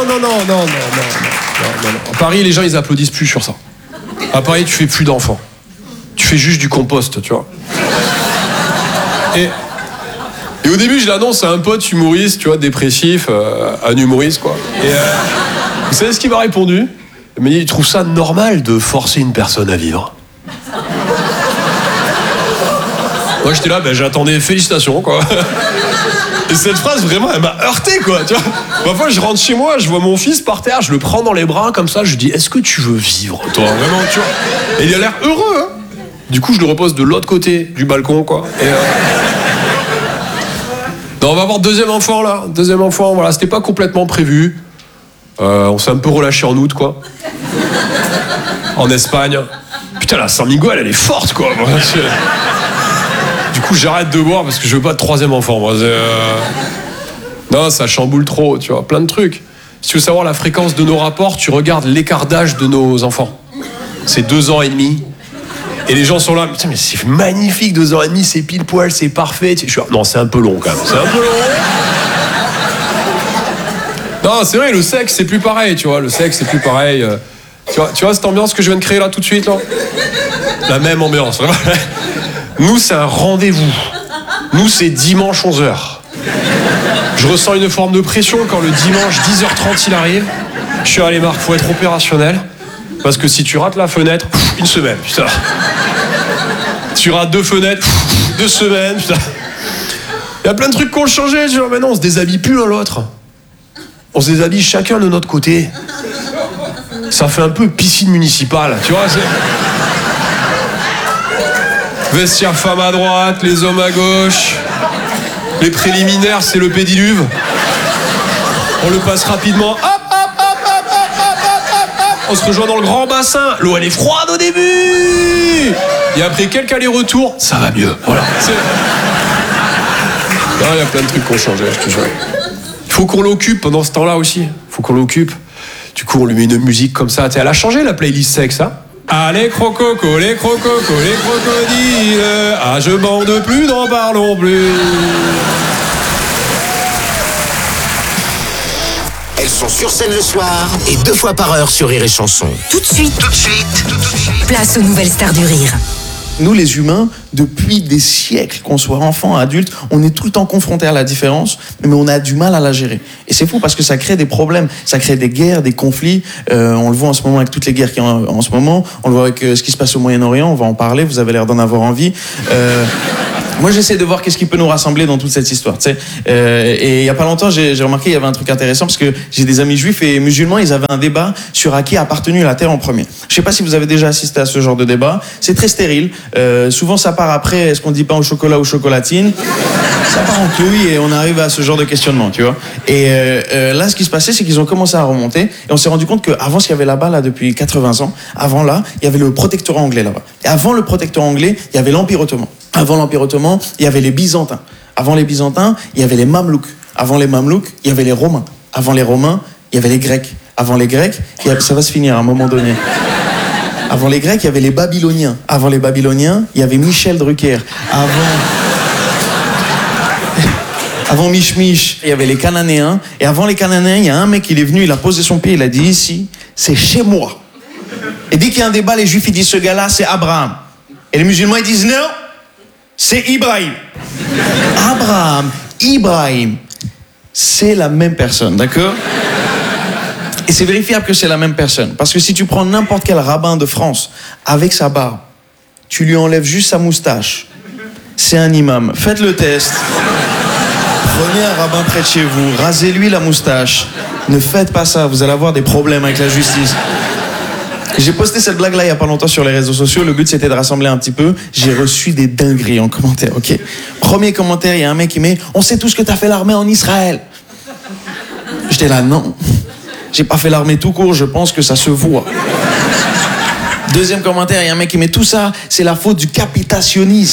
À Paris, les gens ils applaudissent plus sur ça. À Paris, tu fais plus d'enfants. Tu fais juste du compost, tu vois. Et au début, je l'annonce à un pote humoriste, tu vois, dépressif, un humoriste quoi. Et vous savez ce qu'il m'a répondu? Mais il trouve ça normal de forcer une personne à vivre. Moi j'étais là, ben j'attendais félicitations quoi. Et cette phrase vraiment elle m'a heurté quoi, tu vois. Parfois je rentre chez moi, je vois mon fils par terre, je le prends dans les bras comme ça, je lui dis est-ce que tu veux vivre toi vraiment tu vois. Et il a l'air heureux hein. Du coup je le repose de l'autre côté du balcon quoi. Et non, on va avoir deuxième enfant là, deuxième enfant, voilà, c'était pas complètement prévu. On s'est un peu relâché en août quoi. En Espagne. Putain la San Miguel elle est forte quoi. Du coup, j'arrête de boire parce que je veux pas de troisième enfant. Moi. Non, ça chamboule trop, tu vois, plein de trucs. Si tu veux savoir la fréquence de nos rapports, tu regardes l'écart d'âge de nos enfants. C'est 2 ans et demi. Et les gens sont là, putain, mais c'est magnifique, 2 ans et demi, c'est pile poil, c'est parfait. Non, c'est un peu long quand même. C'est un peu long. Non, c'est vrai, le sexe, c'est plus pareil, tu vois. Le sexe, c'est plus pareil. Tu vois cette ambiance que je viens de créer là tout de suite, là? La même ambiance, vraiment. Nous, c'est un rendez-vous. Nous, c'est dimanche 11h. Je ressens une forme de pression quand le dimanche 10h30 il arrive. Je suis allé, Marc, faut être opérationnel. Parce que si tu rates la fenêtre, une semaine, putain. Tu rates 2 fenêtres, 2 semaines, putain. Il y a plein de trucs qui ont changé, tu vois. Maintenant, on se déshabille plus l'un l'autre. On se déshabille chacun de notre côté. Ça fait un peu piscine municipale, tu vois. Vestiaire femme à droite, les hommes à gauche. Les préliminaires, c'est le pédiluve. On le passe rapidement. Hop, hop, hop, hop, hop, hop, hop, hop. On se rejoint dans le grand bassin. L'eau, elle est froide au début. Et après quelques allers-retours, ça va mieux. Voilà. Il y a plein de trucs qui ont changé, je te jure. Il faut qu'on l'occupe pendant ce temps-là aussi. Il faut qu'on l'occupe. Du coup, on lui met une musique comme ça. Elle a changé la playlist sexe, hein. Ah les crococos, les crococos, les crocodiles. Ah je bande plus, n'en parlons plus. Elles sont sur scène le soir et 2 fois par heure sur Rire et Chanson. Tout de suite, place aux nouvelles stars du rire. Nous, les humains, depuis des siècles, qu'on soit enfant, adulte, on est tout le temps confrontés à la différence, mais on a du mal à la gérer. Et c'est fou parce que ça crée des problèmes, ça crée des guerres, des conflits. On le voit en ce moment avec toutes les guerres qu'il y a en ce moment. On le voit avec ce qui se passe au Moyen-Orient. On va en parler. Vous avez l'air d'en avoir envie. Moi, j'essaie de voir qu'est-ce qui peut nous rassembler dans toute cette histoire. Tu sais. Et il y a pas longtemps, j'ai remarqué il y avait un truc intéressant parce que j'ai des amis juifs et musulmans. Ils avaient un débat sur à qui a appartenu la terre en premier. Je sais pas si vous avez déjà assisté à ce genre de débat. C'est très stérile. Souvent, ça part après. Est-ce qu'on dit pain au chocolat ou chocolatine? Ça part en couille et on arrive à ce genre de questionnement, tu vois. Et là, ce qui se passait, c'est qu'ils ont commencé à remonter et on s'est rendu compte qu'avant, ce qu'il y avait là-bas, là, depuis 80 ans, avant là, il y avait le protectorat anglais là-bas. Et avant le protectorat anglais, il y avait l'Empire ottoman. Avant l'Empire ottoman, il y avait les Byzantins. Avant les Byzantins, il y avait les Mamelouks. Avant les Mamelouks, il y avait les Romains. Avant les Romains, il y avait les Grecs. Avant les Grecs, ça va se finir à un moment donné. Avant les Grecs, il y avait les Babyloniens. Avant les Babyloniens, il y avait Michel Drucker. Avant Mich, il y avait les Cananéens. Et avant les Cananéens, il y a un mec, il est venu, il a posé son pied, il a dit ici, c'est chez moi. Et dès qu'il y a un débat, les Juifs, ils disent ce gars-là, c'est Abraham. Et les musulmans, ils disent non, c'est Ibrahim. Abraham, Ibrahim, c'est la même personne, d'accord? Et c'est vérifiable que c'est la même personne. Parce que si tu prends n'importe quel rabbin de France avec sa barbe, tu lui enlèves juste sa moustache, c'est un imam. Faites le test. Prenez un rabbin près de chez vous, rasez-lui la moustache. Ne faites pas ça, vous allez avoir des problèmes avec la justice. J'ai posté cette blague-là il y a pas longtemps sur les réseaux sociaux. Le but, c'était de rassembler un petit peu. J'ai reçu des dingueries en commentaire, ok? Premier commentaire, il y a un mec qui met « On sait tous que t'as fait l'armée en Israël. » J'étais là, non. J'ai pas fait l'armée tout court, je pense que ça se voit. Deuxième commentaire, il y a un mec qui met « Tout ça, c'est la faute du capitationnisme. »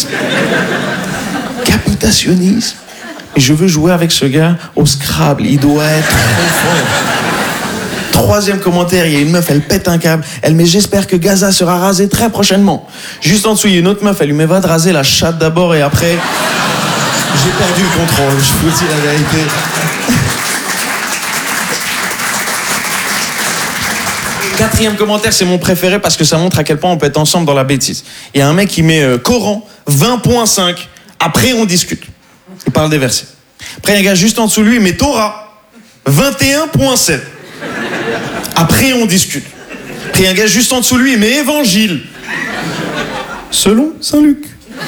Capitationnisme. Et je veux jouer avec ce gars au Scrabble. Il doit être très fort. Troisième commentaire, il y a une meuf, elle pète un câble. Elle met « J'espère que Gaza sera rasé très prochainement. » Juste en dessous, il y a une autre meuf, elle lui met « Va te raser la chatte d'abord et après... » J'ai perdu le contrôle, je vous dis la vérité. Quatrième commentaire, c'est mon préféré parce que ça montre à quel point on peut être ensemble dans la bêtise. Il y a un mec qui met Coran 20.5. Après, on discute. Il parle des versets. Après, il y a un gars juste en dessous de lui, il met Torah 21.7. Après, on discute. Après, il y a un gars juste en dessous de lui, il met Évangile. Selon Saint Luc.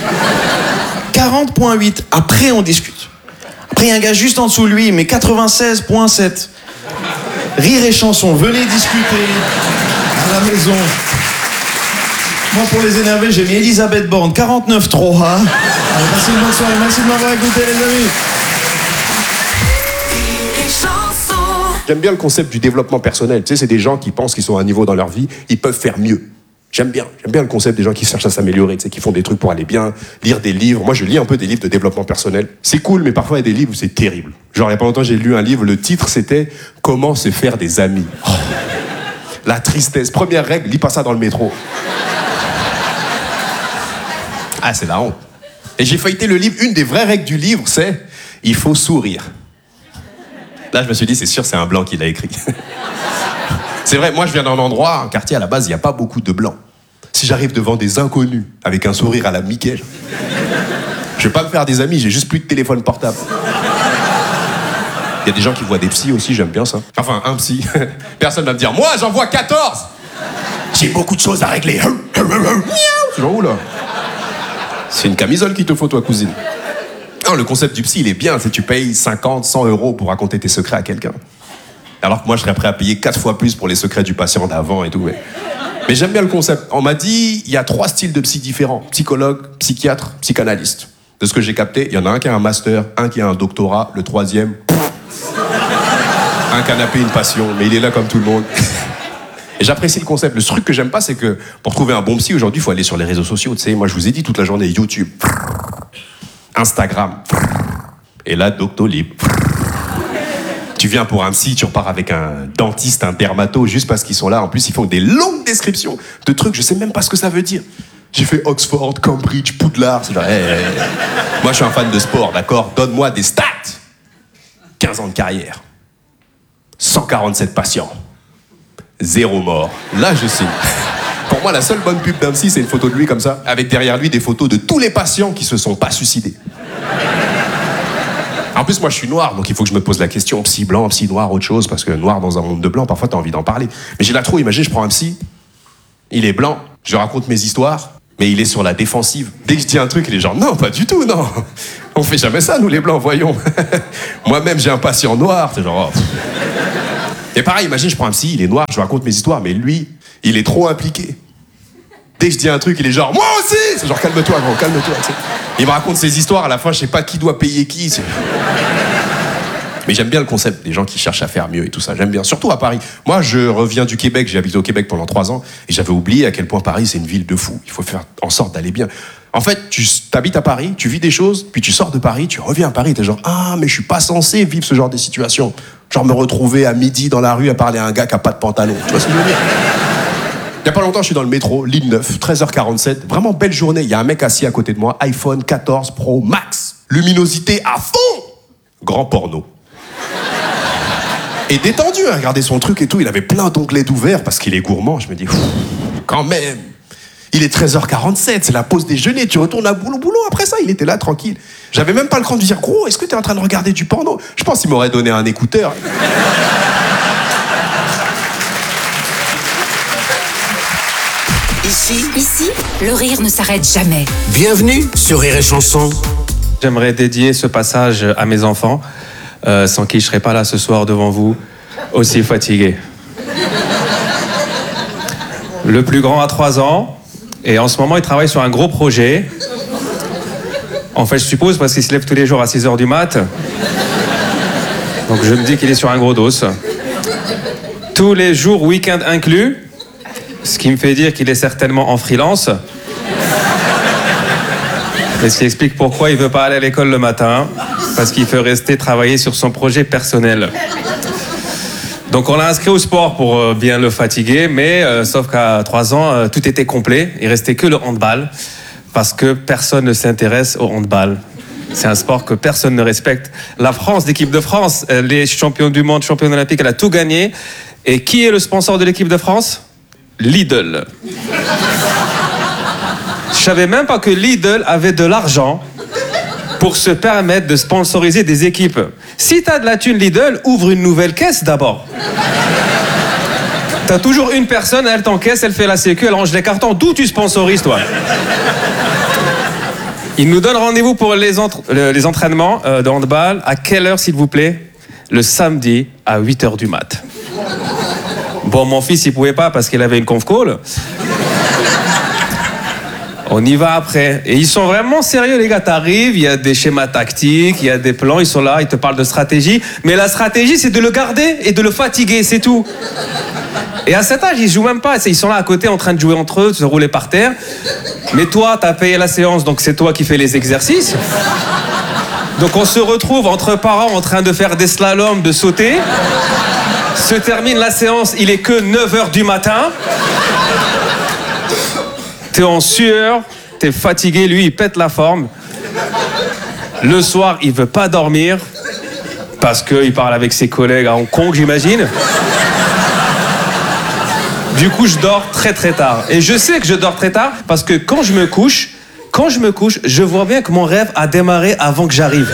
40.8. Après, on discute. Après, il y a un gars juste en dessous de lui, il met 96.7. Rire et chanson, venez discuter à la maison. Moi, pour les énerver, j'ai mis Elisabeth Borne, 49.3. Allez, passez une bonne soirée, merci de m'avoir écouté, les amis. J'aime bien le concept du développement personnel. Tu sais, c'est des gens qui pensent qu'ils sont à un niveau dans leur vie, ils peuvent faire mieux. J'aime bien le concept des gens qui cherchent à s'améliorer, tu sais, qui font des trucs pour aller bien, lire des livres. Moi, je lis un peu des livres de développement personnel. C'est cool, mais parfois, il y a des livres où c'est terrible. Genre, il y a pas longtemps, j'ai lu un livre, le titre, c'était « Comment se faire des amis ». Oh, la tristesse. Première règle, lis pas ça dans le métro. Ah, c'est la honte. Et j'ai feuilleté le livre. Une des vraies règles du livre, c'est « Il faut sourire ». Là, je me suis dit, c'est sûr, c'est un blanc qui l'a écrit. C'est vrai, moi, je viens d'un endroit, un quartier, à la base, il n'y a pas beaucoup de blancs. Si j'arrive devant des inconnus, avec un sourire à la Mickey, je vais pas me faire des amis, j'ai juste plus de téléphone portable. Il y a des gens qui voient des psys aussi, j'aime bien ça. Enfin, un psy. Personne va me dire, moi, j'en vois 14. J'ai beaucoup de choses à régler. Genre où, là? C'est une camisole qu'il te faut, toi, cousine. Non, le concept du psy, il est bien. C'est tu payes 50, 100 euros pour raconter tes secrets à quelqu'un. Alors que moi, je serais prêt à payer 4 fois plus pour les secrets du patient d'avant et tout. Mais j'aime bien le concept. On m'a dit, il y a 3 styles de psy différents. Psychologue, psychiatre, psychanalyste. De ce que j'ai capté, il y en a un qui a un master, un qui a un doctorat, le troisième... un canapé, une passion, mais il est là comme tout le monde. Et j'apprécie le concept. Le truc que j'aime pas, c'est que pour trouver un bon psy, aujourd'hui, il faut aller sur les réseaux sociaux. Tu sais, moi, je vous ai dit toute la journée, YouTube, Instagram, et là, Doctolib. Tu viens pour un psy, tu repars avec un dentiste, un dermato, juste parce qu'ils sont là. En plus, ils font des longues descriptions de trucs, je sais même pas ce que ça veut dire. J'ai fait Oxford, Cambridge, Poudlard. C'est genre, Moi, je suis un fan de sport, d'accord? Donne-moi des stats. 15 ans de carrière. 147 patients. 0 mort. Là, je signe. Pour moi, la seule bonne pub d'un psy, c'est une photo de lui comme ça, avec derrière lui des photos de tous les patients qui se sont pas suicidés. En plus, moi, je suis noir, donc il faut que je me pose la question, psy blanc, psy noir, autre chose, parce que noir dans un monde de blanc, parfois, t'as envie d'en parler. Mais j'ai là trop imagé, je prends un psy, il est blanc, je lui raconte mes histoires, mais il est sur la défensive. Dès que je dis un truc, il est genre, non, pas du tout, non. On fait jamais ça, nous, les blancs, voyons. Moi-même, j'ai un patient noir, c'est genre... Oh. Et pareil, imagine, je prends un psy, il est noir, je lui raconte mes histoires, mais lui, il est trop impliqué. Dès que je dis un truc, il est genre, moi aussi! C'est genre, calme-toi, gros, calme-toi. Tu sais. Il me raconte ses histoires, à la fin, je sais pas qui doit payer qui. Mais j'aime bien le concept des gens qui cherchent à faire mieux et tout ça. J'aime bien, surtout à Paris. Moi, je reviens du Québec, j'ai habité au Québec pendant 3 ans, et j'avais oublié à quel point Paris, c'est une ville de fous. Il faut faire en sorte d'aller bien. En fait, tu t'habites à Paris, tu vis des choses, puis tu sors de Paris, tu reviens à Paris, t'es genre, ah, mais je suis pas censé vivre ce genre de situation. Genre me retrouver à midi dans la rue à parler à un gars qui a pas de pantalon. Tu vois ce que je veux dire? Il y a pas longtemps, je suis dans le métro, ligne 9, 13h47. Vraiment belle journée. Il y a un mec assis à côté de moi, iPhone 14 Pro Max. Luminosité à fond. Grand porno. Et détendu, hein, regardez son truc et tout. Il avait plein d'onglets d'ouvert parce qu'il est gourmand. Je me dis, quand même. Il est 13h47, c'est la pause déjeuner. Tu retournes à boulot après ça. Il était là, tranquille. J'avais même pas le cran de dire, gros, est-ce que t'es en train de regarder du porno? Je pense qu'il m'aurait donné un écouteur. Ici, le rire ne s'arrête jamais. Bienvenue sur Rire et Chanson. J'aimerais dédier ce passage à mes enfants, sans qui je ne serais pas là ce soir devant vous, aussi fatigué. Le plus grand a 3 ans, et en ce moment, il travaille sur un gros projet. En fait, je suppose parce qu'il se lève tous les jours à 6h du mat. Donc je me dis qu'il est sur un gros dos. Tous les jours, week-end inclus. Ce qui me fait dire qu'il est certainement en freelance. Et ce qui explique pourquoi il ne veut pas aller à l'école le matin. Parce qu'il veut rester travailler sur son projet personnel. Donc on l'a inscrit au sport pour bien le fatiguer. Mais sauf qu'à 3 ans, tout était complet. Il restait que le handball. Parce que personne ne s'intéresse au handball. C'est un sport que personne ne respecte. La France, l'équipe de France, elle est championne du monde, championne olympique, elle a tout gagné. Et qui est le sponsor de l'équipe de France ? Lidl. Je savais même pas que Lidl avait de l'argent pour se permettre de sponsoriser des équipes. Si t'as de la thune Lidl, ouvre une nouvelle caisse d'abord. T'as toujours une personne, elle t'encaisse, elle fait la sécu, elle range les cartons. D'où tu sponsorises, toi? Il nous donne rendez-vous pour les entraînements de handball. À quelle heure, s'il vous plaît? Le samedi à 8h du mat. Bon, mon fils, il pouvait pas parce qu'il avait une conf call. On y va après. Et ils sont vraiment sérieux, les gars. T'arrives, il y a des schémas tactiques, il y a des plans, ils sont là, ils te parlent de stratégie. Mais la stratégie, c'est de le garder et de le fatiguer, c'est tout. Et à cet âge, ils jouent même pas. Ils sont là à côté en train de jouer entre eux, de se rouler par terre. Mais toi, t'as payé la séance, donc c'est toi qui fais les exercices. Donc on se retrouve entre parents en train de faire des slaloms, de sauter. Se termine la séance, il est que 9h du matin. T'es en sueur, t'es fatigué, lui il pète la forme. Le soir, il veut pas dormir parce qu'il parle avec ses collègues à Hong Kong, j'imagine. Du coup, je dors très très tard. Et je sais que je dors très tard parce que quand je me couche, je vois bien que mon rêve a démarré avant que j'arrive.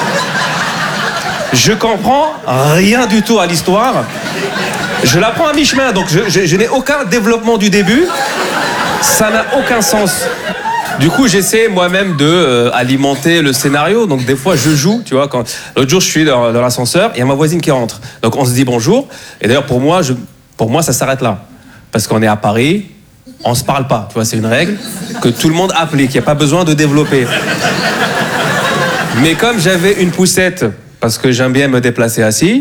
Je comprends rien du tout à l'histoire. Je l'apprends à mi-chemin, donc je n'ai aucun développement du début. Ça n'a aucun sens. Du coup, j'essaie moi-même de alimenter le scénario. Donc des fois, je joue, tu vois. L'autre jour, je suis dans l'ascenseur et il y a ma voisine qui rentre. Donc on se dit bonjour. Et d'ailleurs, pour moi, ça s'arrête là. Parce qu'on est à Paris, on se parle pas. Tu vois, c'est une règle que tout le monde applique. Il n'y a pas besoin de développer. Mais comme j'avais une poussette, parce que j'aime bien me déplacer assis.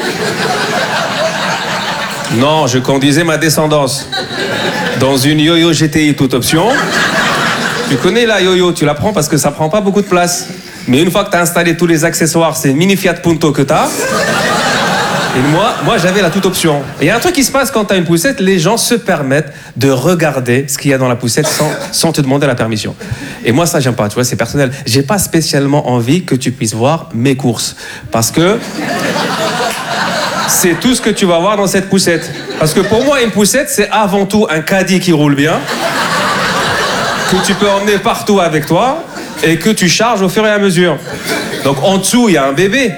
Non, je conduisais ma descendance dans une Yo-Yo GTI toute option. Tu connais la Yo-Yo, tu la prends parce que ça prend pas beaucoup de place. Mais une fois que tu as installé tous les accessoires, c'est une mini Fiat Punto que tu as. Et moi j'avais la toute option. Il y a un truc qui se passe quand tu as une poussette, les gens se permettent de regarder ce qu'il y a dans la poussette sans te demander la permission. Et moi ça j'aime pas, tu vois, c'est personnel. J'ai pas spécialement envie que tu puisses voir mes courses. Parce que C'est tout ce que tu vas voir dans cette poussette. Parce que pour moi, une poussette, c'est avant tout un caddie qui roule bien, que tu peux emmener partout avec toi et que tu charges au fur et à mesure. Donc en dessous, il y a un bébé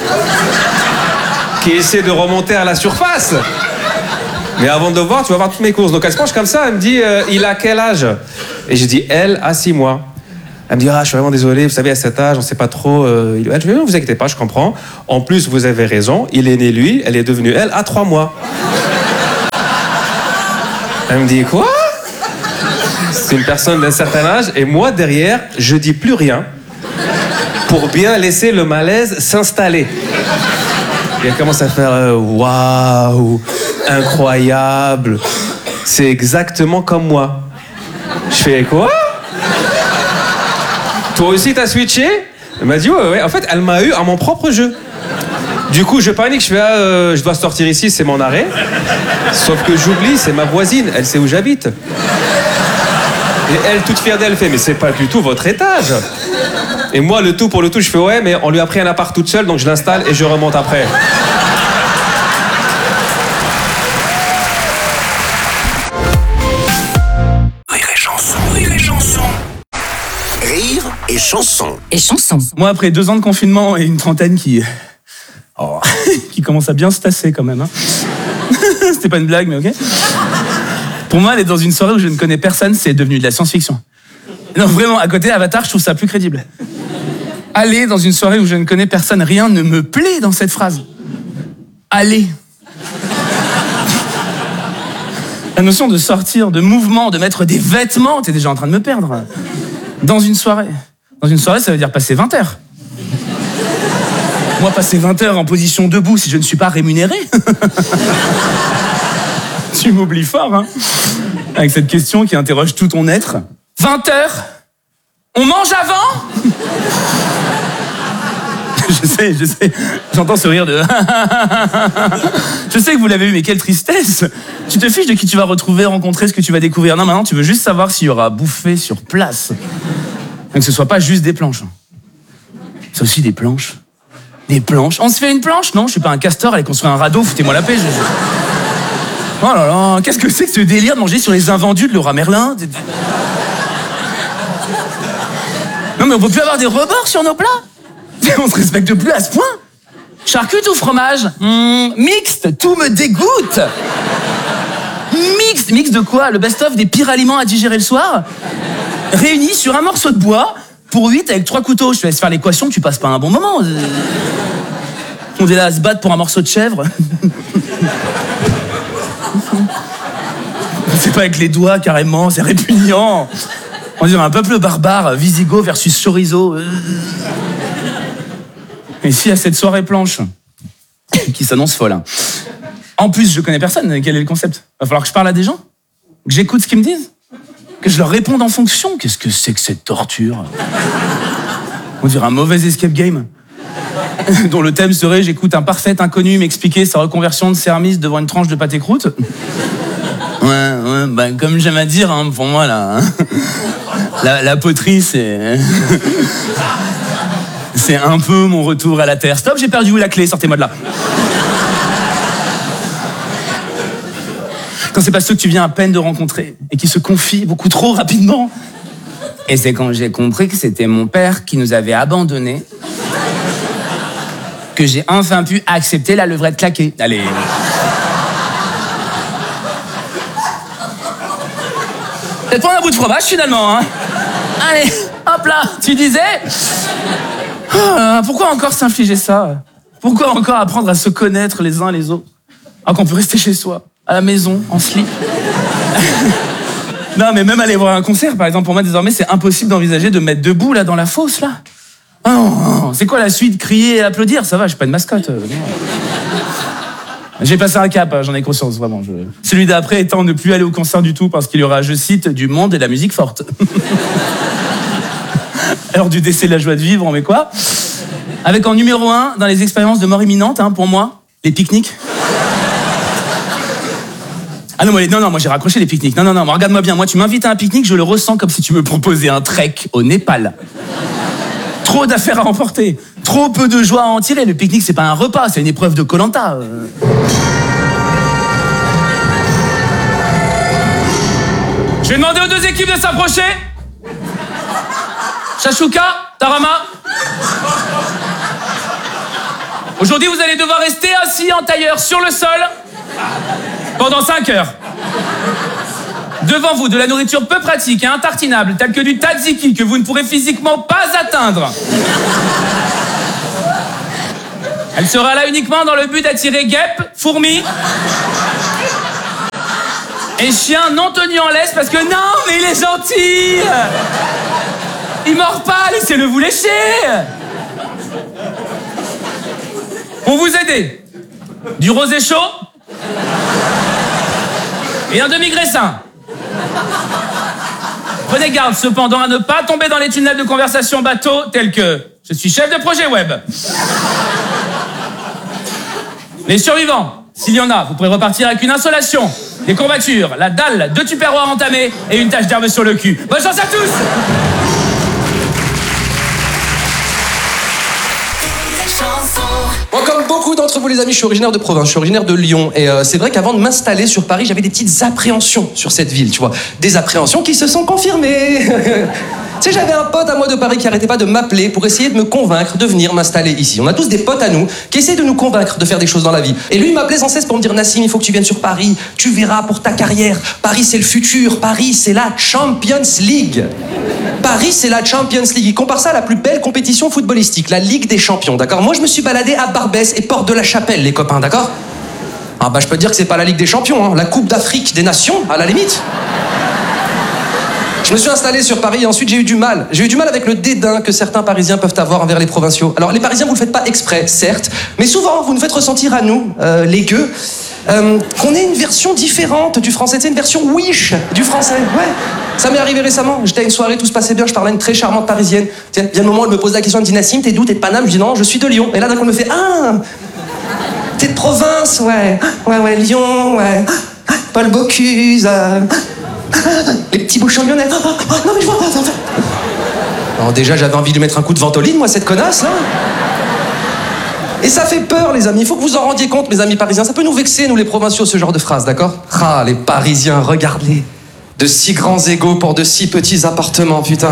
qui essaie de remonter à la surface. Mais avant de voir, tu vas voir toutes mes courses. Donc elle se penche comme ça, elle me dit il a quel âge? Et je dis elle a 6 mois. Elle me dit je suis vraiment désolé, vous savez à cet âge on sait pas trop. Je dis ne vous inquiétez pas, je comprends. En plus vous avez raison, il est né lui, elle est devenue elle à 3 mois. Elle me dit quoi? C'est une personne d'un certain âge et moi derrière je dis plus rien pour bien laisser le malaise s'installer. Et elle commence à faire waouh, incroyable, c'est exactement comme moi. Je fais quoi? Toi aussi t'as switché? Elle m'a dit ouais. En fait elle m'a eu à mon propre jeu. Du coup je panique, je fais je dois sortir ici, c'est mon arrêt. Sauf que j'oublie, c'est ma voisine, elle sait où j'habite. Et elle toute fière d'elle fait mais c'est pas du tout votre étage. Et moi le tout pour le tout je fais ouais mais on lui a pris un appart toute seule donc je l'installe et je remonte après. Rire et chanson. Et chanson. Moi, après 2 ans de confinement et une trentaine qui commence à bien se tasser quand même. Hein. C'était pas une blague, mais ok. Pour moi, aller dans une soirée où je ne connais personne, c'est devenu de la science-fiction. Non, vraiment, à côté Avatar, je trouve ça plus crédible. Aller dans une soirée où je ne connais personne, rien ne me plaît dans cette phrase. Aller. La notion de sortir, de mouvement, de mettre des vêtements, t'es déjà en train de me perdre. Dans une soirée. Dans une soirée, ça veut dire passer 20 heures. Moi, passer 20 heures en position debout si je ne suis pas rémunéré. Tu m'oublies fort, hein. Avec cette question qui interroge tout ton être. 20 heures? On mange avant? Je sais. J'entends ce rire de... Je sais que vous l'avez eu, mais quelle tristesse. Tu te fiches de qui tu vas retrouver, rencontrer, ce que tu vas découvrir. Non, maintenant, tu veux juste savoir s'il y aura à bouffer sur place. Et que ce soit pas juste des planches. C'est aussi des planches. Des planches. On se fait une planche? Non, je suis pas un castor, allez construire un radeau, foutez-moi la paix. Oh là là, qu'est-ce que c'est que ce délire de manger sur les invendus de Laura Merlin? Non mais on peut plus avoir des rebords sur nos plats. On se respecte plus à ce point. Charcute ou fromage? Mixte, tout me dégoûte. Mixte de quoi? Le best-of des pires aliments à digérer le soir? Réunis sur un morceau de bois, pour 8 avec 3 couteaux. Je te laisse faire l'équation, tu passes pas un bon moment. On est là à se battre pour un morceau de chèvre. C'est pas avec les doigts carrément, c'est répugnant. On dirait un peuple barbare, Visigoth versus Chorizo. Et si à cette soirée planche, qui s'annonce folle, hein. En plus, je connais personne, quel est le concept? Va falloir que je parle à des gens? Que j'écoute ce qu'ils me disent? Que je leur réponde en fonction? Qu'est-ce que c'est que cette torture? On dirait un mauvais escape game. Dont le thème serait j'écoute un parfait inconnu m'expliquer sa reconversion de service devant une tranche de pâté croûte. Ouais, bah comme j'aime à dire, hein, pour moi, là, hein, la poterie, c'est un peu mon retour à la terre. Stop, j'ai perdu la clé, sortez-moi de là. Quand c'est pas ceux que tu viens à peine de rencontrer et qui se confient beaucoup trop rapidement. Et c'est quand j'ai compris que c'était mon père qui nous avait abandonnés que j'ai enfin pu accepter la levrette claquée. Allez. Peut-être pas un bout de fromage finalement, hein. Allez, hop là, tu disais. Pourquoi encore s'infliger ça? Pourquoi encore apprendre à se connaître les uns les autres? Alors qu'on peut rester chez soi, à la maison, en slip. Non, mais même aller voir un concert, par exemple, pour moi désormais, c'est impossible d'envisager de me mettre debout là dans la fosse là. Oh, non. C'est quoi la suite? Crier et applaudir? Ça va, je suis pas une mascotte. J'ai passé un cap, j'en ai conscience, vraiment. Celui d'après étant ne plus aller au concert du tout parce qu'il y aura, je cite, du monde et de la musique forte. Alors du décès de la joie de vivre, on met quoi? Avec en numéro 1, dans les expériences de mort imminente, hein, pour moi, les pique-niques. Ah non, moi j'ai raccroché les pique-niques. Non, moi, regarde-moi bien, moi tu m'invites à un pique-nique, je le ressens comme si tu me proposais un trek au Népal. Trop d'affaires à emporter. Trop peu de joie à en tirer. Le pique-nique, c'est pas un repas, c'est une épreuve de Koh-Lanta. Je vais demander aux deux équipes de s'approcher. Shashuka, Tarama. Aujourd'hui, vous allez devoir rester assis en tailleur sur le sol pendant 5 heures. Devant vous, de la nourriture peu pratique et intartinable, telle que du tzatziki que vous ne pourrez physiquement pas atteindre. Elle sera là uniquement dans le but d'attirer guêpes, fourmis et chiens non tenus en laisse parce que non, mais il est gentil. Il mord pas, laissez-le vous lécher. Pour vous aider, du rosé chaud et un demi-graissin. Prenez garde cependant à ne pas tomber dans les tunnels de conversation bateau tels que « Je suis chef de projet web ». Les survivants, s'il y en a, vous pourrez repartir avec une insolation, des courbatures, la dalle, 2 tupperwares entamés et une tache d'herbe sur le cul. Bonne chance à tous! Moi, comme beaucoup d'entre vous, les amis, je suis originaire de province, je suis originaire de Lyon. Et c'est vrai qu'avant de m'installer sur Paris, j'avais des petites appréhensions sur cette ville, tu vois. Des appréhensions qui se sont confirmées. Tu sais, j'avais un pote à moi de Paris qui arrêtait pas de m'appeler pour essayer de me convaincre de venir m'installer ici. On a tous des potes à nous qui essaient de nous convaincre de faire des choses dans la vie. Et lui, il m'appelait sans cesse pour me dire « Nassim, il faut que tu viennes sur Paris. Tu verras pour ta carrière. Paris, c'est le futur. Paris, c'est la Champions League. » Paris, c'est la Champions League. Il compare ça à la plus belle compétition footballistique, la Ligue des Champions, d'accord? Moi, je me suis baladé à Barbès et Porte de la Chapelle, les copains, d'accord? Ah bah, je peux te dire que c'est pas la Ligue des Champions, hein. La Coupe d'Afrique des Nations, à la limite. Je me suis installé sur Paris et ensuite j'ai eu du mal. J'ai eu du mal avec le dédain que certains Parisiens peuvent avoir envers les provinciaux. Alors les Parisiens, vous le faites pas exprès, certes, mais souvent vous nous faites ressentir à nous, les gueux, qu'on est une version différente du français. C'est une version wish du français. Ouais. Ça m'est arrivé récemment. J'étais à une soirée, tout se passait bien, je parlais à une très charmante Parisienne. Tiens, vient le moment où elle me pose la question, elle me dit Nassim, t'es d'où? T'es de Paname? Je dis non, je suis de Lyon. Et là d'un coup elle me fait ah, t'es de province, ouais. Ouais, Lyon, ouais. Paul Bocuse. Les petits bouchons lyonnais. Non mais je vois pas. Alors déjà j'avais envie de lui mettre un coup de ventoline, moi, cette connasse là. Et ça fait peur, les amis. Il faut que vous en rendiez compte, mes amis parisiens. Ça peut nous vexer, nous les provinciaux, ce genre de phrase, d'accord? Ah, les Parisiens, regardez. De si grands égos pour de si petits appartements, putain.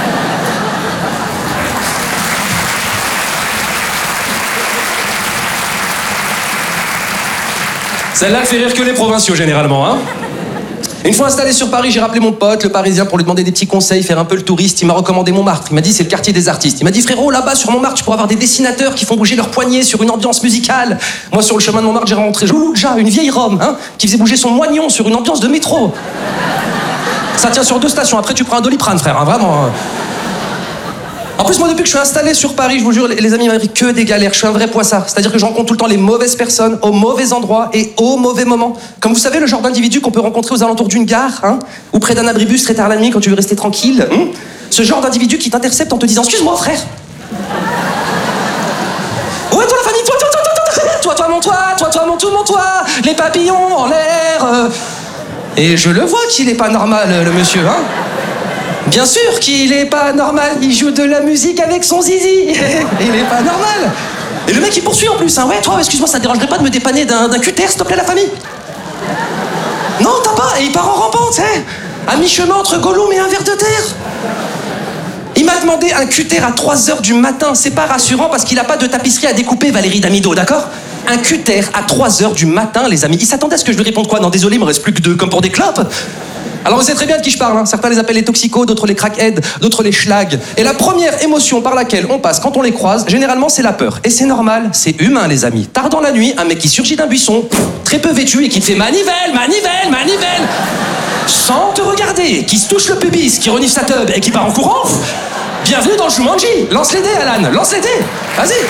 Celle-là fait rire que les provinciaux, généralement, hein. Une fois installé sur Paris, j'ai rappelé mon pote, le Parisien, pour lui demander des petits conseils, faire un peu le touriste. Il m'a recommandé Montmartre. Il m'a dit c'est le quartier des artistes. Il m'a dit frérot, là-bas sur Montmartre, tu pourras avoir des dessinateurs qui font bouger leurs poignets sur une ambiance musicale. Moi, sur le chemin de Montmartre, j'ai rencontré Jouloudja, une vieille Rome, hein, qui faisait bouger son moignon sur une ambiance de métro. Ça tient sur 2 stations. Après, tu prends un Doliprane, frère, hein, vraiment. En plus, moi, depuis que je suis installé sur Paris, je vous jure, les amis, il m'arrive que des galères. Je suis un vrai poissard. C'est-à-dire que je rencontre tout le temps les mauvaises personnes, au mauvais endroit et au mauvais moment. Comme vous savez, le genre d'individu qu'on peut rencontrer aux alentours d'une gare, hein, ou près d'un abribus très tard la nuit quand tu veux rester tranquille. Hein, ce genre d'individu qui t'intercepte en te disant « Excuse-moi, frère !» Ouais, toi, la famille, toi, mon tout, mon toit, les papillons en l'air. Et je le vois qu'il est pas normal, le monsieur, hein. Bien sûr qu'il est pas normal, il joue de la musique avec son zizi. Il est pas normal. Et le mec il poursuit en plus, hein. Ouais, toi, excuse-moi, ça te dérangerait pas de me dépanner d'un cutter, s'il te plaît, la famille? Non, t'as pas. Et il part en rampant, tu sais. À mi-chemin entre Gollum et un ver de terre. Il m'a demandé un cutter à 3h du matin. C'est pas rassurant parce qu'il a pas de tapisserie à découper, Valérie Damido, d'accord? Un cutter à 3h du matin, les amis. Il s'attendait à ce que je lui réponde quoi? Non, désolé, il me reste plus que 2, comme pour des clopes. Alors vous savez très bien de qui je parle, hein. Certains les appellent les toxicos, d'autres les crackheads, d'autres les schlags. Et la première émotion par laquelle on passe quand on les croise, généralement c'est la peur. Et c'est normal, c'est humain les amis. Tard dans la nuit, un mec qui surgit d'un buisson, très peu vêtu et qui te fait manivelle, manivelle, manivelle, sans te regarder, qui se touche le pubis, qui renifle sa teub et qui part en courant. Bienvenue dans le Jumanji. Lance les dés, Alan, lance les dés. Vas-y.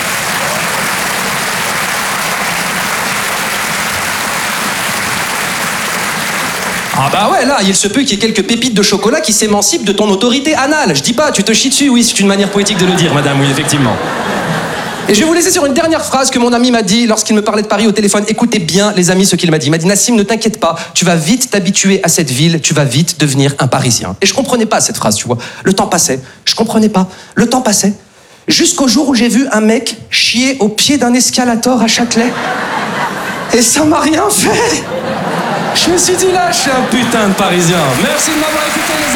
Ah bah ouais, là, il se peut qu'il y ait quelques pépites de chocolat qui s'émancipent de ton autorité anale. Je dis pas, tu te chies dessus, oui, c'est une manière poétique de le dire, madame, oui, effectivement. Et je vais vous laisser sur une dernière phrase que mon ami m'a dit lorsqu'il me parlait de Paris au téléphone. Écoutez bien, les amis, ce qu'il m'a dit. Il m'a dit, Nassim, ne t'inquiète pas, tu vas vite t'habituer à cette ville, tu vas vite devenir un Parisien. Et je comprenais pas cette phrase, tu vois. Le temps passait. Je comprenais pas. Le temps passait. Jusqu'au jour où j'ai vu un mec chier au pied d'un escalator à Châtelet. Et ça m'a rien fait. Je me suis dit, là, je suis un putain de Parisien. Merci de m'avoir écouté, les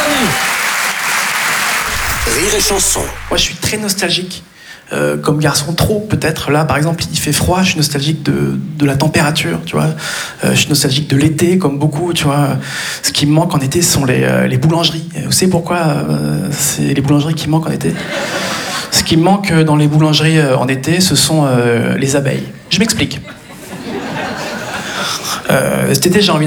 amis. Rire et chanson. Moi, je suis très nostalgique. Comme garçon, trop peut-être. Là, par exemple, il fait froid, je suis nostalgique de la température, tu vois. Je suis nostalgique de l'été, comme beaucoup, tu vois. Ce qui me manque en été, ce sont les boulangeries. Vous savez pourquoi c'est les boulangeries qui me manquent en été? Ce qui me manque dans les boulangeries en été, ce sont les abeilles. Je m'explique. Cet été, j'ai envie